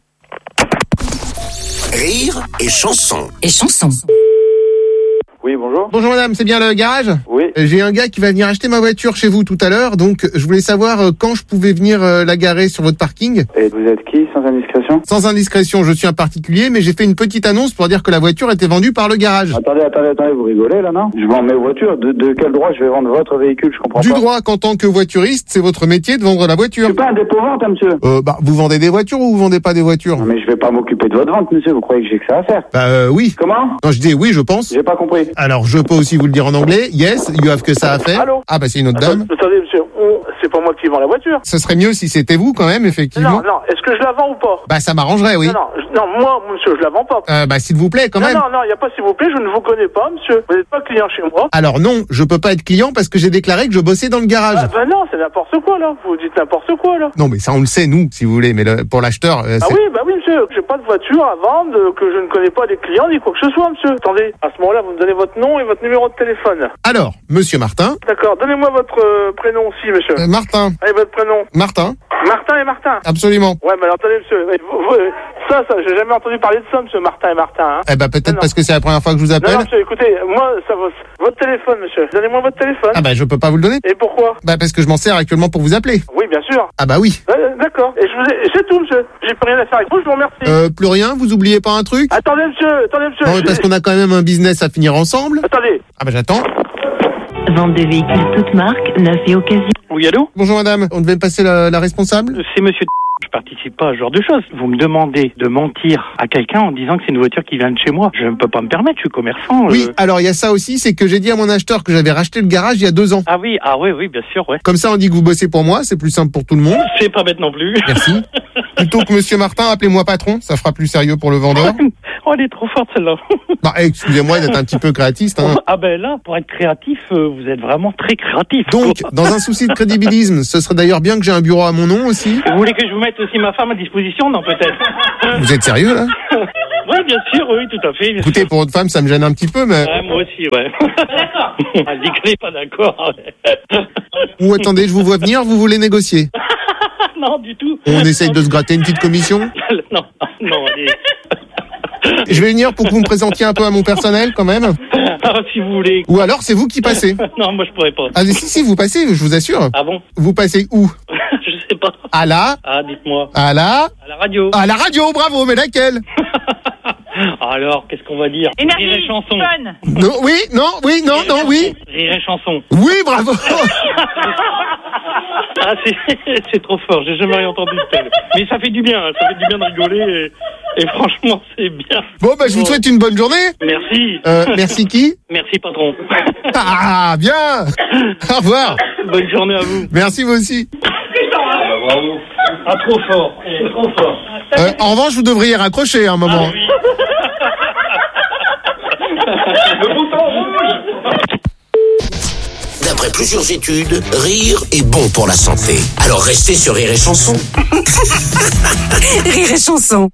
Rire et chanson. Et chanson. Oui, bonjour. Bonjour madame, c'est bien le garage? Oui. Euh, J'ai un gars qui va venir acheter ma voiture chez vous tout à l'heure, donc je voulais savoir euh, quand je pouvais venir euh, la garer sur votre parking. Et vous êtes qui, sans indiscrétion? Sans indiscrétion, je suis un particulier, mais j'ai fait une petite annonce pour dire que la voiture était vendue par le garage. Attendez, attendez, attendez, vous rigolez là, non? Je vends mes voitures. De, de quel droit je vais vendre votre véhicule? Je comprends Du pas. droit qu'en tant que voituriste, c'est votre métier de vendre la voiture. Je suis pas un dépôt-vente, hein, monsieur. Euh, bah, vous vendez des voitures ou vous vendez pas des voitures? Non, mais je vais pas m'occuper de votre vente, monsieur. Vous croyez que j'ai que ça à faire? Bah euh, oui. Comment? Non, je dis oui, je pense. J'ai pas compris. Alors, je peux aussi vous le dire en anglais. Yes, you have que ça à faire. Allô? Ah bah c'est une autre dame. Attendez, monsieur, on- c'est pas moi qui vends la voiture. Ce serait mieux si c'était vous quand même, effectivement. Non, non, est-ce que je la vends ou pas? Bah ça m'arrangerait, oui. Non, non, je- non, moi, monsieur, je la vends pas. Euh, bah s'il vous plaît, quand non, même. non, non, il y a pas s'il vous plaît, je ne vous connais pas, monsieur. Vous n'êtes pas client chez moi. Alors non, je peux pas être client parce que j'ai déclaré que je bossais dans le garage. Ah, ben non, c'est n'importe quoi, là. Vous dites n'importe quoi, là. Non mais ça on le sait nous, si vous voulez, mais le- pour l'acheteur, euh, Ah c'est- oui, bah oui, monsieur. J'ai pas de voiture à vendre, euh, que je ne connais pas des clients, ni quoi que ce soit, monsieur. Attendez, à ce moment-là, vous me donnez votre nom et votre numéro de téléphone. Alors, Monsieur Martin. D'accord, donnez-moi votre euh, prénom aussi, monsieur. Euh, Martin. Allez, votre prénom. Martin. Martin et Martin. Absolument. Ouais, mais alors attendez, monsieur. Eh, vous- vous- Ça, ça, j'ai jamais entendu parler de ça, monsieur Martin et Martin. Hein. Eh bah peut-être Non, parce que c'est la première fois que je vous non, appelle. non, monsieur, écoutez, moi, ça va. Votre téléphone, monsieur. Donnez-moi votre téléphone. Ah bah je peux pas vous le donner. Et pourquoi? Bah parce que je m'en sers actuellement pour vous appeler. Oui, bien sûr. Ah bah oui. Euh, D'accord. Et je vous ai... c'est tout, monsieur. J'ai plus rien à faire avec vous, je vous remercie. Euh, plus rien, vous oubliez pas un truc? Attendez, monsieur. Attendez, monsieur. Non, mais j'ai- parce qu'on a quand même un business à finir ensemble. Attendez. Ah bah j'attends. Vente de véhicules toutes marques, neufs et occasion. Oui, allô? Bonjour madame, on devait passer la, la responsable? C'est monsieur. je participe pas à ce genre de choses. Vous me demandez de mentir à quelqu'un en disant que c'est une voiture qui vient de chez moi. Je ne peux pas me permettre, je suis commerçant. Oui, euh... alors il y a ça aussi, c'est que j'ai dit à mon acheteur que j'avais racheté le garage il y a deux ans. Ah oui, ah oui, oui, bien sûr, ouais. Comme ça, on dit que vous bossez pour moi, c'est plus simple pour tout le monde. C'est pas bête non plus. Merci. Plutôt que Monsieur Martin, appelez-moi patron, ça fera plus sérieux pour le vendeur. Oh, elle est trop forte celle-là. Bah, excusez-moi d'être un petit peu créatiste. Hein. Ah ben là, pour être créatif, euh, vous êtes vraiment très créatif. Donc, dans un souci de crédibilisme, ce serait d'ailleurs bien que j'ai un bureau à mon nom aussi. Vous voulez que je vous mette aussi ma femme à disposition? Non, peut-être. Vous êtes sérieux là? Ouais, bien sûr, oui, tout à fait. Écoutez, pour votre femme, ça me gêne un petit peu, mais... Ouais, moi aussi, ouais. Elle dit qu'elle n'est pas d'accord. Ou attendez, je vous vois venir, vous voulez négocier? Non, du tout. On essaye de se gratter une petite commission? Non, non, allez. Je vais venir pour que vous me présentiez un peu à mon personnel, quand même. Ah, si vous voulez. Ou alors, c'est vous qui passez. Non, moi, je pourrais pas. Ah, si, si, vous passez, je vous assure. Ah bon? Vous passez où? Je sais pas. À la? Ah, dites-moi. À la? À la radio. À la radio, bravo, mais laquelle? Alors, qu'est-ce qu'on va dire? Énergie, Rire et chanson. fun. Non, oui, non, oui, non, non, oui. Rire et chanson. Oui, bravo. Ah, c'est, c'est trop fort, j'ai jamais rien entendu de tel. Mais ça fait du bien, ça fait du bien de rigoler et, et franchement, c'est bien. Bon, bah, je vous souhaite une bonne journée. Merci. Euh, merci qui? Merci, patron. Ah, bien. Au revoir. Bonne journée à vous. Merci, vous aussi. Bravo. Ah, trop fort, trop fort. Euh, en revanche, vous devriez raccrocher à un moment. Ah, oui. Le bouton rouge. D'après plusieurs études, rire est bon pour la santé. Alors restez sur Rire et Chanson. Rire et Chanson.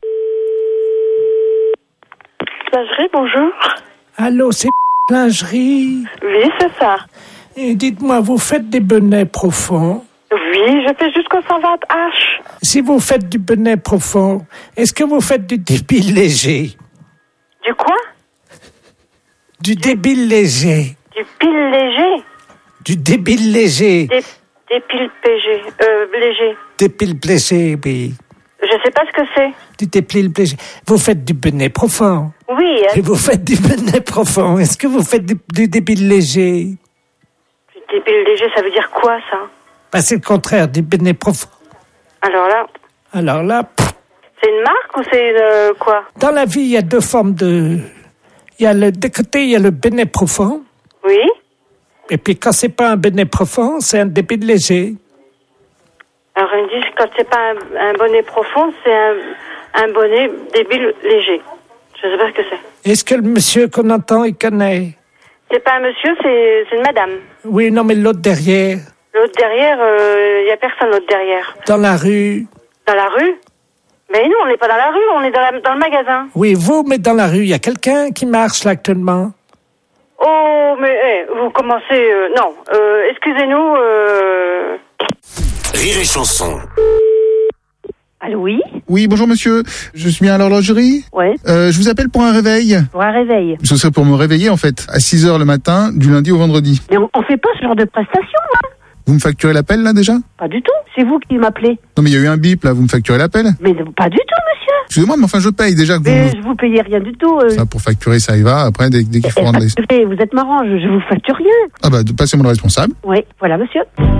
Lingerie, bonjour. Allô, c'est lingerie. Oui, c'est ça. Et dites-moi, vous faites des bonnets profonds? Oui, je fais jusqu'au cent vingt H. Si vous faites du bonnet profond, est-ce que vous faites du débile léger? Du quoi? Du débile léger. Du pile léger? Du débile léger. Des, des piles P G. Euh, léger. Débile léger, oui. Je sais pas ce que c'est. Du débile léger. Vous faites du bonnet profond. Oui. Et vous faites du bonnet profond. Est-ce que vous faites du, du débile léger? Du débile léger, ça veut dire quoi, ça? Bah, c'est le contraire du bonnet profond. Alors là... Alors là... Pff. C'est une marque ou c'est euh, quoi? Dans la vie, il y a deux formes de... Il y a le... De côté, il y a le bonnet profond. Oui. Et puis, quand c'est pas un bonnet profond, c'est un débile léger. Alors, ils me disent quand c'est pas un, un bonnet profond, c'est un, un bonnet débile léger. Je sais pas ce que c'est. Est-ce que le monsieur qu'on entend, il connaît? C'est pas un monsieur, c'est, c'est une madame. Oui, non, mais l'autre derrière. L'autre derrière, il euh, y a personne l'autre derrière. Dans la rue. Dans la rue? Mais nous, on n'est pas dans la rue, on est dans, la, dans le magasin. Oui, vous, mais dans la rue, il y a quelqu'un qui marche là actuellement. Oh, mais hey, vous commencez... Euh, non, euh, excusez-nous... Euh... Rire et Chanson. Allô, oui? Oui, bonjour monsieur. Je suis bien à l'horlogerie? Ouais. Euh, je vous appelle pour un réveil. Pour un réveil? Ce serait pour me réveiller en fait, à six heures le matin, du lundi au vendredi. Mais on, on fait pas ce genre de prestation, hein? Vous me facturez l'appel là déjà? Pas du tout, c'est vous qui m'appelez. Non mais il y a eu un bip là, vous me facturez l'appel? Mais pas du tout, monsieur. Excusez-moi, mais enfin je paye déjà que vous... Mais je vous payez rien du tout. Euh... Ça pour facturer ça y va, après dès, dès qu'il faut rendre les... Vous êtes marrant, je, je vous facture rien. Ah bah passez-moi le responsable. Oui, voilà monsieur.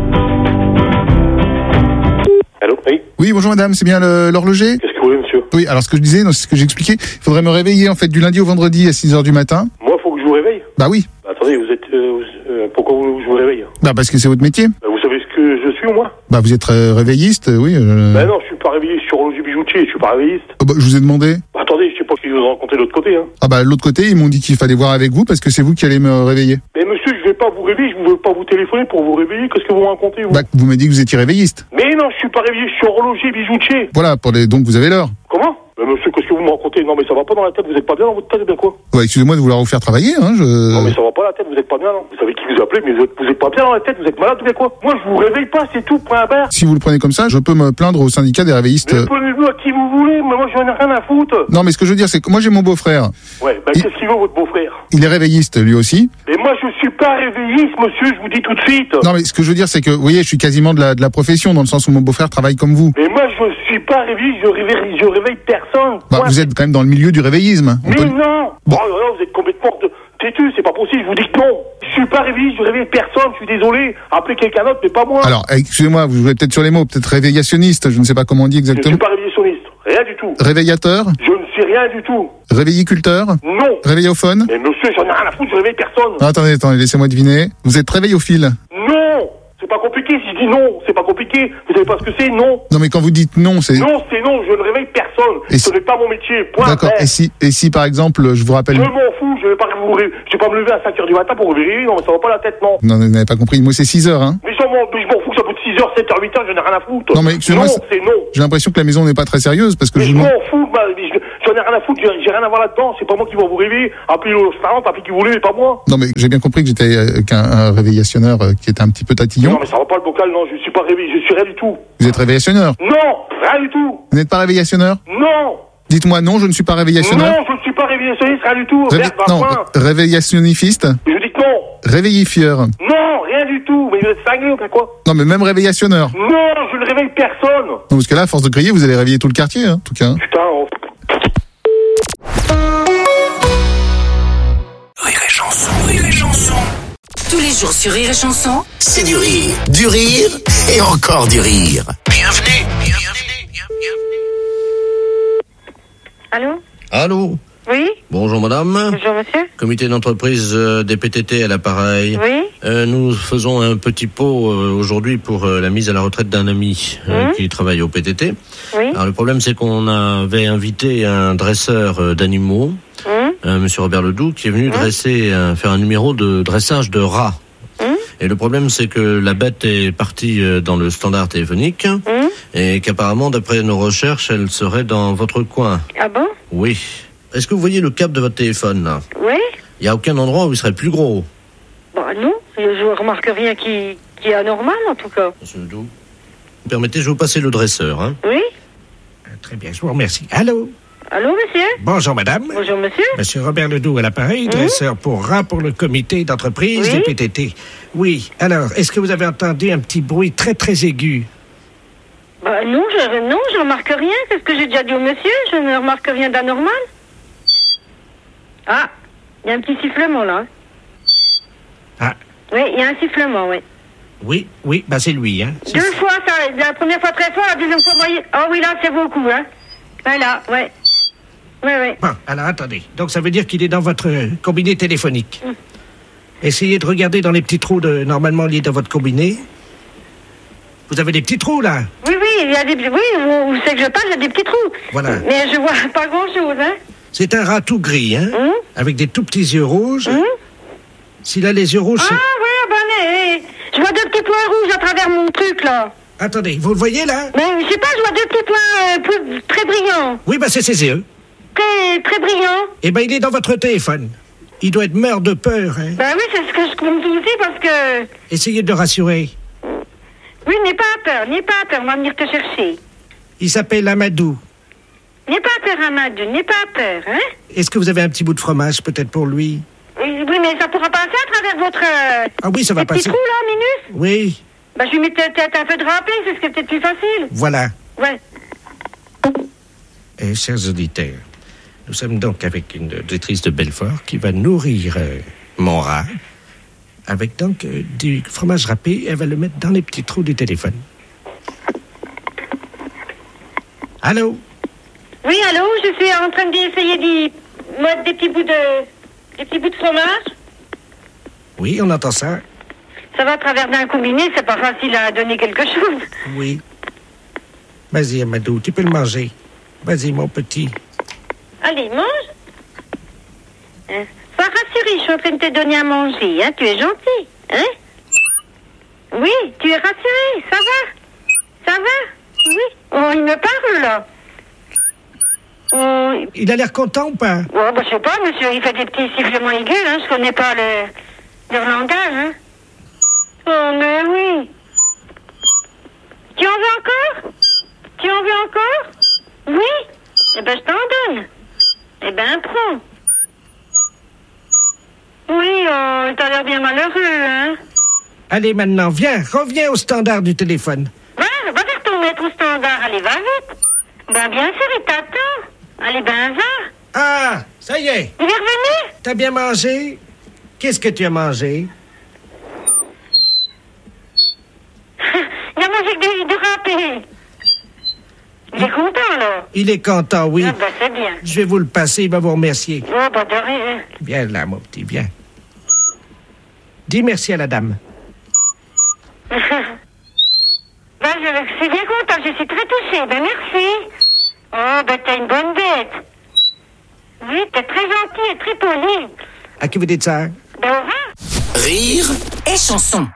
Allô? Oui. Oui, bonjour madame, c'est bien le, l'horloger? Qu'est-ce que vous voulez, monsieur? Oui, alors ce que je disais, c'est ce que j'expliquais, il faudrait me réveiller en fait du lundi au vendredi à six heures du matin. Moi, faut que je vous réveille? Bah oui. Bah, attendez, vous êtes... Euh, euh, pourquoi vous, je vous réveille? Bah parce que c'est votre métier. Bah, vous savez ce que je suis, moi? Bah vous êtes euh, réveilliste, oui. Euh... Bah non, je suis pas réveillé, je suis horloger bijoutier, je suis pas réveilliste. Oh, bah, je vous ai demandé. Bah, attendez, je sais pas si je vous ai rencontré de l'autre côté, hein. Ah bah de l'autre côté, ils m'ont dit qu'il fallait voir avec vous parce que c'est vous qui allez me réveiller. Mais monsieur, je vais pas vous réveiller, je ne veux pas vous téléphoner pour vous réveiller, qu'est-ce que vous me racontez, vous? Bah vous m'avez dit que vous étiez réveilliste. Mais non, je suis pas réveillé, je suis horloger bijoutier. Voilà, pour les... donc vous avez l'heure. Comment? Mais monsieur, qu'est-ce que vous me racontez? Non mais ça va pas dans la tête, vous êtes pas bien dans votre tête, bien quoi? Ouais, excusez-moi de vouloir vous faire travailler, hein, je... Non mais ça va pas la tête, vous êtes pas bien, non? Vous savez qui vous appelez, mais vous êtes, vous êtes pas bien dans la tête, vous êtes malade ou bien quoi? Moi je vous réveille pas, c'est tout, point barre. Si vous le prenez comme ça, je peux me plaindre au syndicat des réveillistes. Mais prenez-vous à qui vous voulez, mais moi j'en ai rien à foutre. Non mais ce que je veux dire, c'est que moi j'ai mon beau-frère. Ouais, bah il... qu'est-ce qu'il veut votre beau-frère? Il est réveilliste lui aussi. Mais moi je suis pas réveilliste, monsieur, je vous dis tout de suite. Non mais ce que je veux dire, c'est que, vous voyez, je suis quasiment de la, de la profession, dans le sens où mon beau-frère travaille comme vous. Mais moi je suis pas réveilliste, je réveille, je réveille personne. Bah, vous êtes quand même dans le milieu du réveillisme. Mais peut... non. Bon. Oh là là, vous êtes complètement de... têtu, c'est pas possible, je vous dis que non. Je suis pas pas réveillé, je réveille personne, je suis désolé. Appelez quelqu'un d'autre, mais pas moi. Alors, excusez-moi, vous jouez peut-être sur les mots, peut-être réveillationniste, je ne sais pas comment on dit Je ne exactement. suis pas réveillationniste, rien du tout. Réveillateur? Je ne suis rien du tout. Réveilliculteur? Non. Réveillophone? Mais monsieur, j'en ai rien à foutre, je réveille personne. Ah, attendez, attendez, laissez-moi deviner. Vous êtes réveillophile? Non. C'est pas compliqué, si je dis non, c'est pas compliqué. Vous savez pas ce que c'est, non. Non, mais quand vous dites non, c'est... Non, c'est non, je ne réveille personne. Et Ce si- n'est pas mon métier, point. D'accord, bref. et si, et si par exemple, je vous rappelle... Je m'en fous, je vais pas vous ré- je vais pas me lever à cinq heures du matin pour vous réveiller, non, mais ça va pas la tête, non. Non, vous n'avez pas compris, moi c'est six heures, hein. Mais je m'en mais je m'en fous que ça coûte six heures, sept heures, huit heures, je n'ai rien à foutre. Non, mais excusez-moi, Non, c'est- c'est non. J'ai l'impression que la maison n'est pas très sérieuse, parce que Mais je je vous m'en demande... fous, bah, je- j'en ai rien à foutre, j'ai j'ai rien à voir là-dedans, c'est pas moi qui vais vous réveiller. Appelez le salon, appelez qui vous voulez, mais pas moi. Non, mais j'ai bien compris que j'étais euh, qu'un un réveillationneur euh, qui était un petit peu tatillon. Non, mais ça va pas le bocal, non, je suis pas réveillé, je suis rien du tout. Vous êtes réveillationneur? Non, rien du tout. Vous n'êtes pas réveillationneur? Non. Dites-moi non, je ne suis pas réveillationneur. Non, je ne suis pas réveillationniste, rien du tout. Réve- Merde, bah, Non, point. réveillationnifiste? Je dis que non. Réveillifieur? Non, rien du tout. Mais vous êtes cinglé ou quoi? Non, mais même réveillationneur? Non, je ne réveille personne. Non, parce que là, à force de crier, vous allez réveiller tout le quartier, hein, en tout cas. hein. Putain, oh. Rire et chanson, rire et chanson. Tous les jours sur Rire et Chanson, C'est du rire, du rire et encore du rire. Bienvenue, bienvenue, bienvenue. Allô? Allô? Oui? Bonjour madame. Bonjour monsieur. Comité d'entreprise euh, des P T T à l'appareil. Oui? Euh, nous faisons un petit pot euh, aujourd'hui pour euh, la mise à la retraite d'un ami euh, Mmh. qui travaille au P T T. Oui? Alors le problème c'est qu'on avait invité un dresseur euh, d'animaux, Hum? euh, monsieur Robert Ledoux, qui est venu dresser, euh, faire un numéro de dressage de rats. Hum? Et le problème c'est que la bête est partie euh, dans le standard téléphonique Hum? et qu'apparemment d'après nos recherches elle serait dans votre coin. Ah bon? Oui. Est-ce que vous voyez le câble de votre téléphone là? Oui? Il n'y a aucun endroit où il serait plus gros. Bah non, je remarque rien qui, qui est anormal en tout cas. Monsieur Ledoux, permettez, je vais vous passer le dresseur. Hein. Oui? Très bien, je vous remercie. Allô? Allô monsieur? Bonjour madame. Bonjour monsieur. Monsieur Robert Ledoux à l'appareil, dresseur pour rats pour le comité d'entreprise Oui. des P T T. Oui, alors, est-ce que vous avez entendu un petit bruit très très aigu? Bah non, je non, je remarque rien. C'est ce que j'ai déjà dit au monsieur, je ne remarque rien d'anormal. Ah, il y a un petit sifflement là. Ah. Oui, il y a un sifflement, oui. Oui, oui, bah c'est lui, hein. C'est- Deux fois, ça, la première fois très fort, la deuxième fois moyen. Oh oui, là, c'est beaucoup, hein. Voilà, ouais. Oui, oui. Bon, alors attendez. Donc ça veut dire qu'il est dans votre euh, combiné téléphonique. Mm. Essayez de regarder dans les petits trous de, normalement liés dans votre combiné. Vous avez des petits trous là. Oui, oui, il y a des... Oui, où, où c'est que je passe, il y a des petits trous. Voilà. Mais je vois pas grand-chose, hein. C'est un rat tout gris, hein, Hum? avec des tout petits yeux rouges. Hum? S'il a les yeux rouges, Ah, c'est... oui, ben, eh, je vois deux petits points rouges à travers mon truc, là. Attendez, vous le voyez là? Mais je sais pas, je vois deux petits points euh, plus- très brillants. Oui, bah c'est ses yeux. Très, très brillants. Eh ben il est dans votre téléphone. Il doit être mort de peur, hein. Ben oui, c'est ce que je compte aussi parce que... Essayez de le rassurer. Oui, n'aie pas peur, n'aie pas peur, on va venir te chercher. Il s'appelle Amadou. N'aie pas peur, Amadou, n'aie pas peur, hein. Est-ce que vous avez un petit bout de fromage peut-être pour lui? Oui, oui, mais ça pourra passer à travers votre... euh, Ah oui, ça va ces petits passer. trous, là, Minus. Oui, Ben, je lui mets peut-être un peu de râpé, c'est ce qui est peut-être plus facile. voilà. Ouais. Et chers auditeurs, nous sommes donc avec une auditrice de Belfort qui va nourrir euh, mon rat avec donc euh, du fromage râpé. Elle va le mettre dans les petits trous du téléphone. Allô? Oui, allô, je suis en train d'essayer d'y mettre des petits bouts de... des petits bouts de fromage. Oui, on entend ça. Ça va à travers d'un combiné, c'est pas facile à donner quelque chose. Oui. Vas-y, Amadou, tu peux le manger. Vas-y, mon petit. Allez, mange. Hein? Sois rassuré, je suis en train de te donner à manger, hein. Tu es gentil, hein? Oui, tu es rassuré, ça va? Ça va? Oui. Oh, il me parle, là. Oh, Il a l'air content ou pas? oh, bah, je sais pas, monsieur, il fait des petits sifflements aigus, hein. Je connais pas le... leur langage, hein. Oh, mais oui. Tu en veux encore? Tu en veux encore? Oui? Eh ben, je t'en donne. Eh ben, prends. Oui, oh, t'as l'air bien malheureux, hein. Allez, maintenant, viens, reviens au standard du téléphone. Va, va faire ton maître au standard, allez, va vite. Ben, bien sûr, il t'attend. Allez, ben, va. Ah, ça y est. Il est revenu? T'as bien mangé? Qu'est-ce que tu as mangé? Il est content, oui. Ah, bah, c'est bien. Je vais vous le passer, il va vous remercier. Oh, bah, de rien. Viens là, mon petit, viens. Dis merci à la dame. Ben, je suis bien content, je suis très touchée. Ben, merci. Oh, ben, t'es une bonne bête. Oui, t'es très gentil et très poli. À qui vous dites ça? Ben, au revoir. Rire et chanson.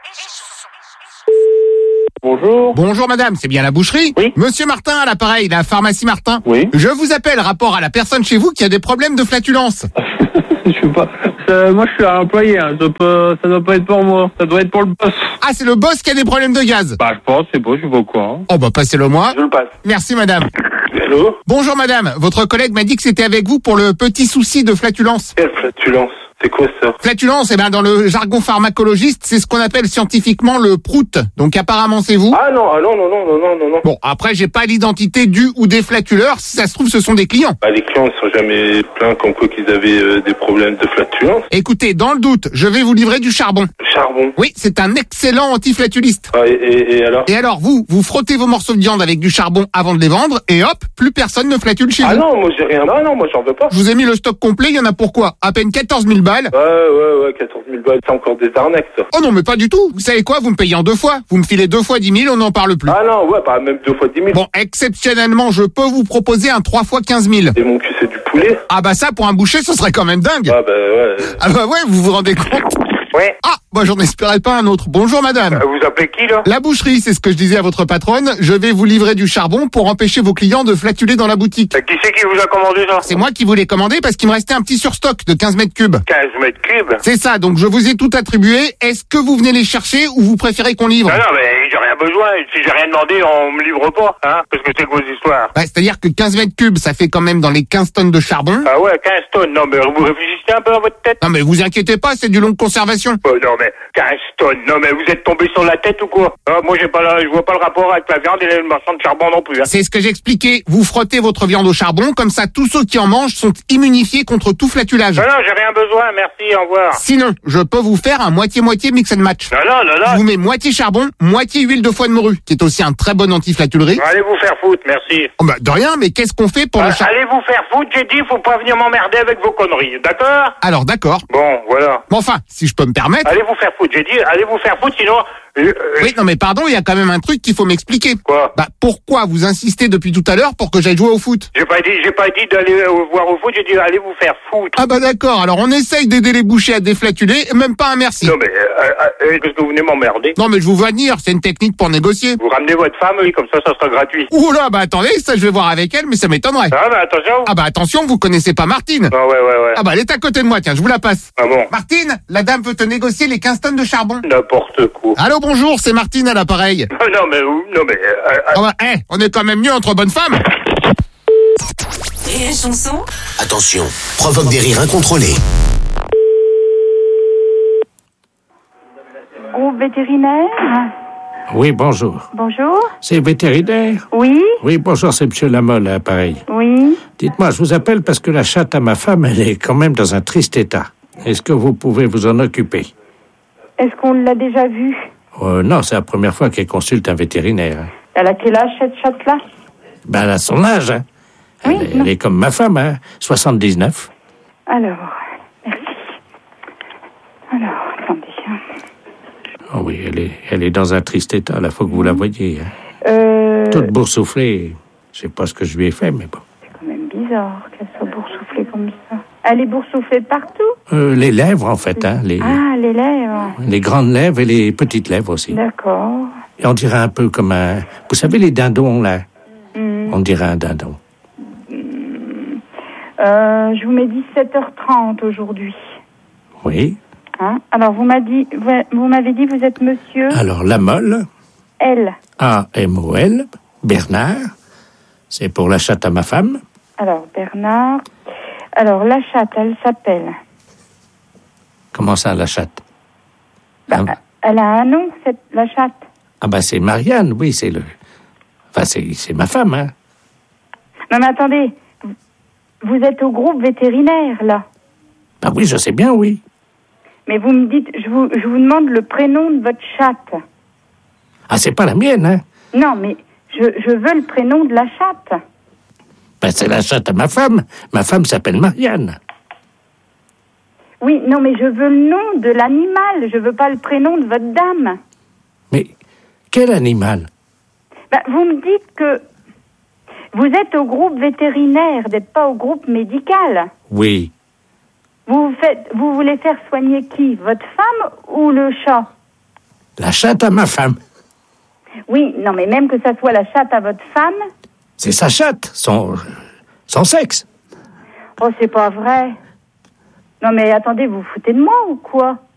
Bonjour. Bonjour madame, c'est bien la boucherie? Oui. Monsieur Martin à l'appareil, la pharmacie Martin. Oui. Je vous appelle rapport à la personne chez vous qui a des problèmes de flatulence. Je sais pas. Ça, moi, je suis un employé. Hein. Ça, peut, ça doit pas être pour moi. Ça doit être pour le boss. Ah, c'est le boss qui a des problèmes de gaz? Bah, je pense, c'est pas, je suis pas au courant. Oh bah passez-le moi. Je le passe. Merci madame. Allô? Bonjour madame, votre collègue m'a dit que c'était avec vous pour le petit souci de flatulence. Quelle flatulence? C'est quoi ça? Flatulence, eh ben dans le jargon pharmacologiste, c'est ce qu'on appelle scientifiquement le prout. Donc apparemment c'est vous. Ah non, ah non, non, non, non, non, non, non. Bon, après j'ai pas l'identité du ou des flatuleurs, si ça se trouve ce sont des clients. Bah, les clients ne sont jamais plaints comme quoi qu'ils avaient euh, des problèmes de flatulence. Écoutez, dans le doute, je vais vous livrer du charbon. Charbon? Oui, c'est un excellent antiflatuliste. Ah, et, et, et alors? Et alors vous, vous frottez vos morceaux de viande avec du charbon avant de les vendre, et hop, plus personne ne flatule chez ah vous. Ah non, moi j'ai rien. Ah non, moi j'en veux pas. Je vous ai mis le stock complet, il y en a pour quoi? À peine quatorze mille balles. Ouais, ouais, ouais, quatorze mille balles, c'est encore des arnaques, ça. Oh non, mais pas du tout. Vous savez quoi? Vous me payez en deux fois. Vous me filez deux fois dix mille, on n'en parle plus. Ah non, ouais, bah même deux fois dix mille. Bon, exceptionnellement, je peux vous proposer un trois fois quinze mille. Et mon cul, c'est du poulet? Ah bah ça, pour un boucher, ce serait quand même dingue. Ah bah ouais. Ah bah ouais, vous vous rendez compte? Ouais. Ah, bah j'en espérais pas un autre. Bonjour madame. Euh, vous appelez qui, là? La boucherie, c'est ce que je disais à votre patronne. Je vais vous livrer du charbon pour empêcher vos clients de flatuler dans la boutique. Euh, qui c'est qui vous a commandé ça? C'est moi qui vous l'ai commandé parce qu'il me restait un petit surstock de quinze mètres cubes. quinze mètres cubes? C'est ça, donc je vous ai tout attribué. Est-ce que vous venez les chercher ou vous préférez qu'on livre? Non, non, mais j'ai rien besoin. Si j'ai rien demandé, on me livre pas, hein? Parce que c'est que vos histoires. Ouais, c'est-à-dire que quinze mètres cubes, ça fait quand même dans les quinze tonnes de charbon. Ah ouais, quinze tonnes. Non, mais vous réfléchissez un peu dans votre tête? Non, mais vous inquiétez pas, c'est du longue conservation. Oh, non, mais quinze tonnes. Non, mais vous êtes tombé sur la tête ou quoi? Ah, moi, j'ai pas la, je vois pas le rapport avec la viande et le marchand de charbon non plus, hein. C'est ce que j'expliquais. Vous frottez votre viande au charbon, comme ça, tous ceux qui en mangent sont immunifiés contre tout flatulage. Non, non, j'ai rien besoin. Merci, au revoir. Sinon, je peux vous faire un moitié-moitié mix and match. Non, non, non, non. Je vous mets moitié charbon, moitié huile de foie de morue, qui est aussi un très bon anti-flatulerie. Allez vous faire foutre, merci. Oh bah, de rien, mais qu'est-ce qu'on fait pour ah, le charbon? Allez vous faire foutre, j'ai dit, faut pas venir m'emmerder avec vos conneries, d'accord? Alors, d'accord. Bon, voilà. Bon, enfin, si je peux me permettre... Allez vous faire foutre, j'ai dit, allez vous faire foutre, sinon... Euh, oui, non mais pardon, il y a quand même un truc qu'il faut m'expliquer. Quoi? Bah pourquoi vous insistez depuis tout à l'heure pour que j'aille jouer au foot? J'ai pas dit, j'ai pas dit d'aller euh, voir au foot, j'ai dit allez vous faire foutre. Ah bah d'accord, alors on essaye d'aider les bouchers à déflatuler, et même pas un merci. Non mais, euh, euh, qu'est-ce que vous venez m'emmerder? Non mais je vous vois venir, c'est une technique pour négocier. Vous ramenez votre femme, oui, comme ça, ça sera gratuit. Ouh là, bah attendez, ça je vais voir avec elle, mais ça m'étonnerait. Ah bah attention. Ah bah attention, vous connaissez pas Martine? Ah ouais, ouais, ouais. Ah bah elle est à côté de moi, tiens, je vous la passe. Ah bon? Martine, la dame veut te négocier les quinze tonnes de charbon. N'importe quoi. Allô, bonjour, c'est Martine à l'appareil. Non mais, non mais... Euh, euh... Ah bah, eh, hey, on est quand même mieux entre bonnes femmes. Et la chanson? Attention, provoque des rires incontrôlés. Groupe vétérinaire? Oui, bonjour. Bonjour. C'est vétérinaire? Oui. Oui, bonjour, c'est monsieur Lamolle, à pareil. Oui. Dites-moi, je vous appelle parce que la chatte à ma femme, elle est quand même dans un triste état. Est-ce que vous pouvez vous en occuper? Est-ce qu'on l'a déjà vue? Euh, non, c'est la première fois qu'elle consulte un vétérinaire. Elle a quel âge, cette chatte-là? Ben, elle a son âge, hein. Oui, elle, est, elle est comme ma femme, hein, soixante-dix-neuf. Alors, merci. Alors, attendez. Oh oui, elle est, elle est dans un triste état, là, faut que vous la voyiez. Hein. Euh... Toute boursouflée. Je sais pas ce que je lui ai fait, mais bon. C'est quand même bizarre qu'elle soit boursouflée comme ça. Elle est boursouflée partout? Euh, les lèvres, en fait, hein. Les, ah, les lèvres. Les grandes lèvres et les petites lèvres aussi. D'accord. Et on dirait un peu comme un... Vous savez, les dindons, là? Mm. On dirait un dindon. Mm. Euh, je vous mets dix-sept heures trente aujourd'hui. Oui. Hein? Alors, vous m'avez dit, vous, vous m'avez dit, vous êtes monsieur... Alors, Lamolle. L. A M O L. Bernard. C'est pour la chatte à ma femme. Alors, Bernard... Alors, la chatte, elle s'appelle... Comment ça, la chatte? Bah, hein? Elle a un nom, cette, la chatte. Ah ben, c'est Marianne, oui, c'est le... Enfin, c'est, c'est ma femme, hein. Non, mais attendez. Vous êtes au groupe vétérinaire, là. Ben oui, je sais bien, oui. Mais vous me dites... Je vous, je vous demande le prénom de votre chatte. Ah, c'est pas la mienne, hein. Non, mais je, je veux le prénom de la chatte. Ben, c'est la chatte à ma femme. Ma femme s'appelle Marianne. Oui, non, mais je veux le nom de l'animal. Je veux pas le prénom de votre dame. Mais quel animal? Ben, vous me dites que vous êtes au groupe vétérinaire, vous n'êtes pas au groupe médical. Oui. Vous faites, vous voulez faire soigner qui? Votre femme ou le chat? La chatte à ma femme. Oui, non, mais même que ça soit la chatte à votre femme. C'est sa chatte, son, son sexe. Oh, c'est pas vrai. Non, mais attendez, vous vous foutez de moi ou quoi?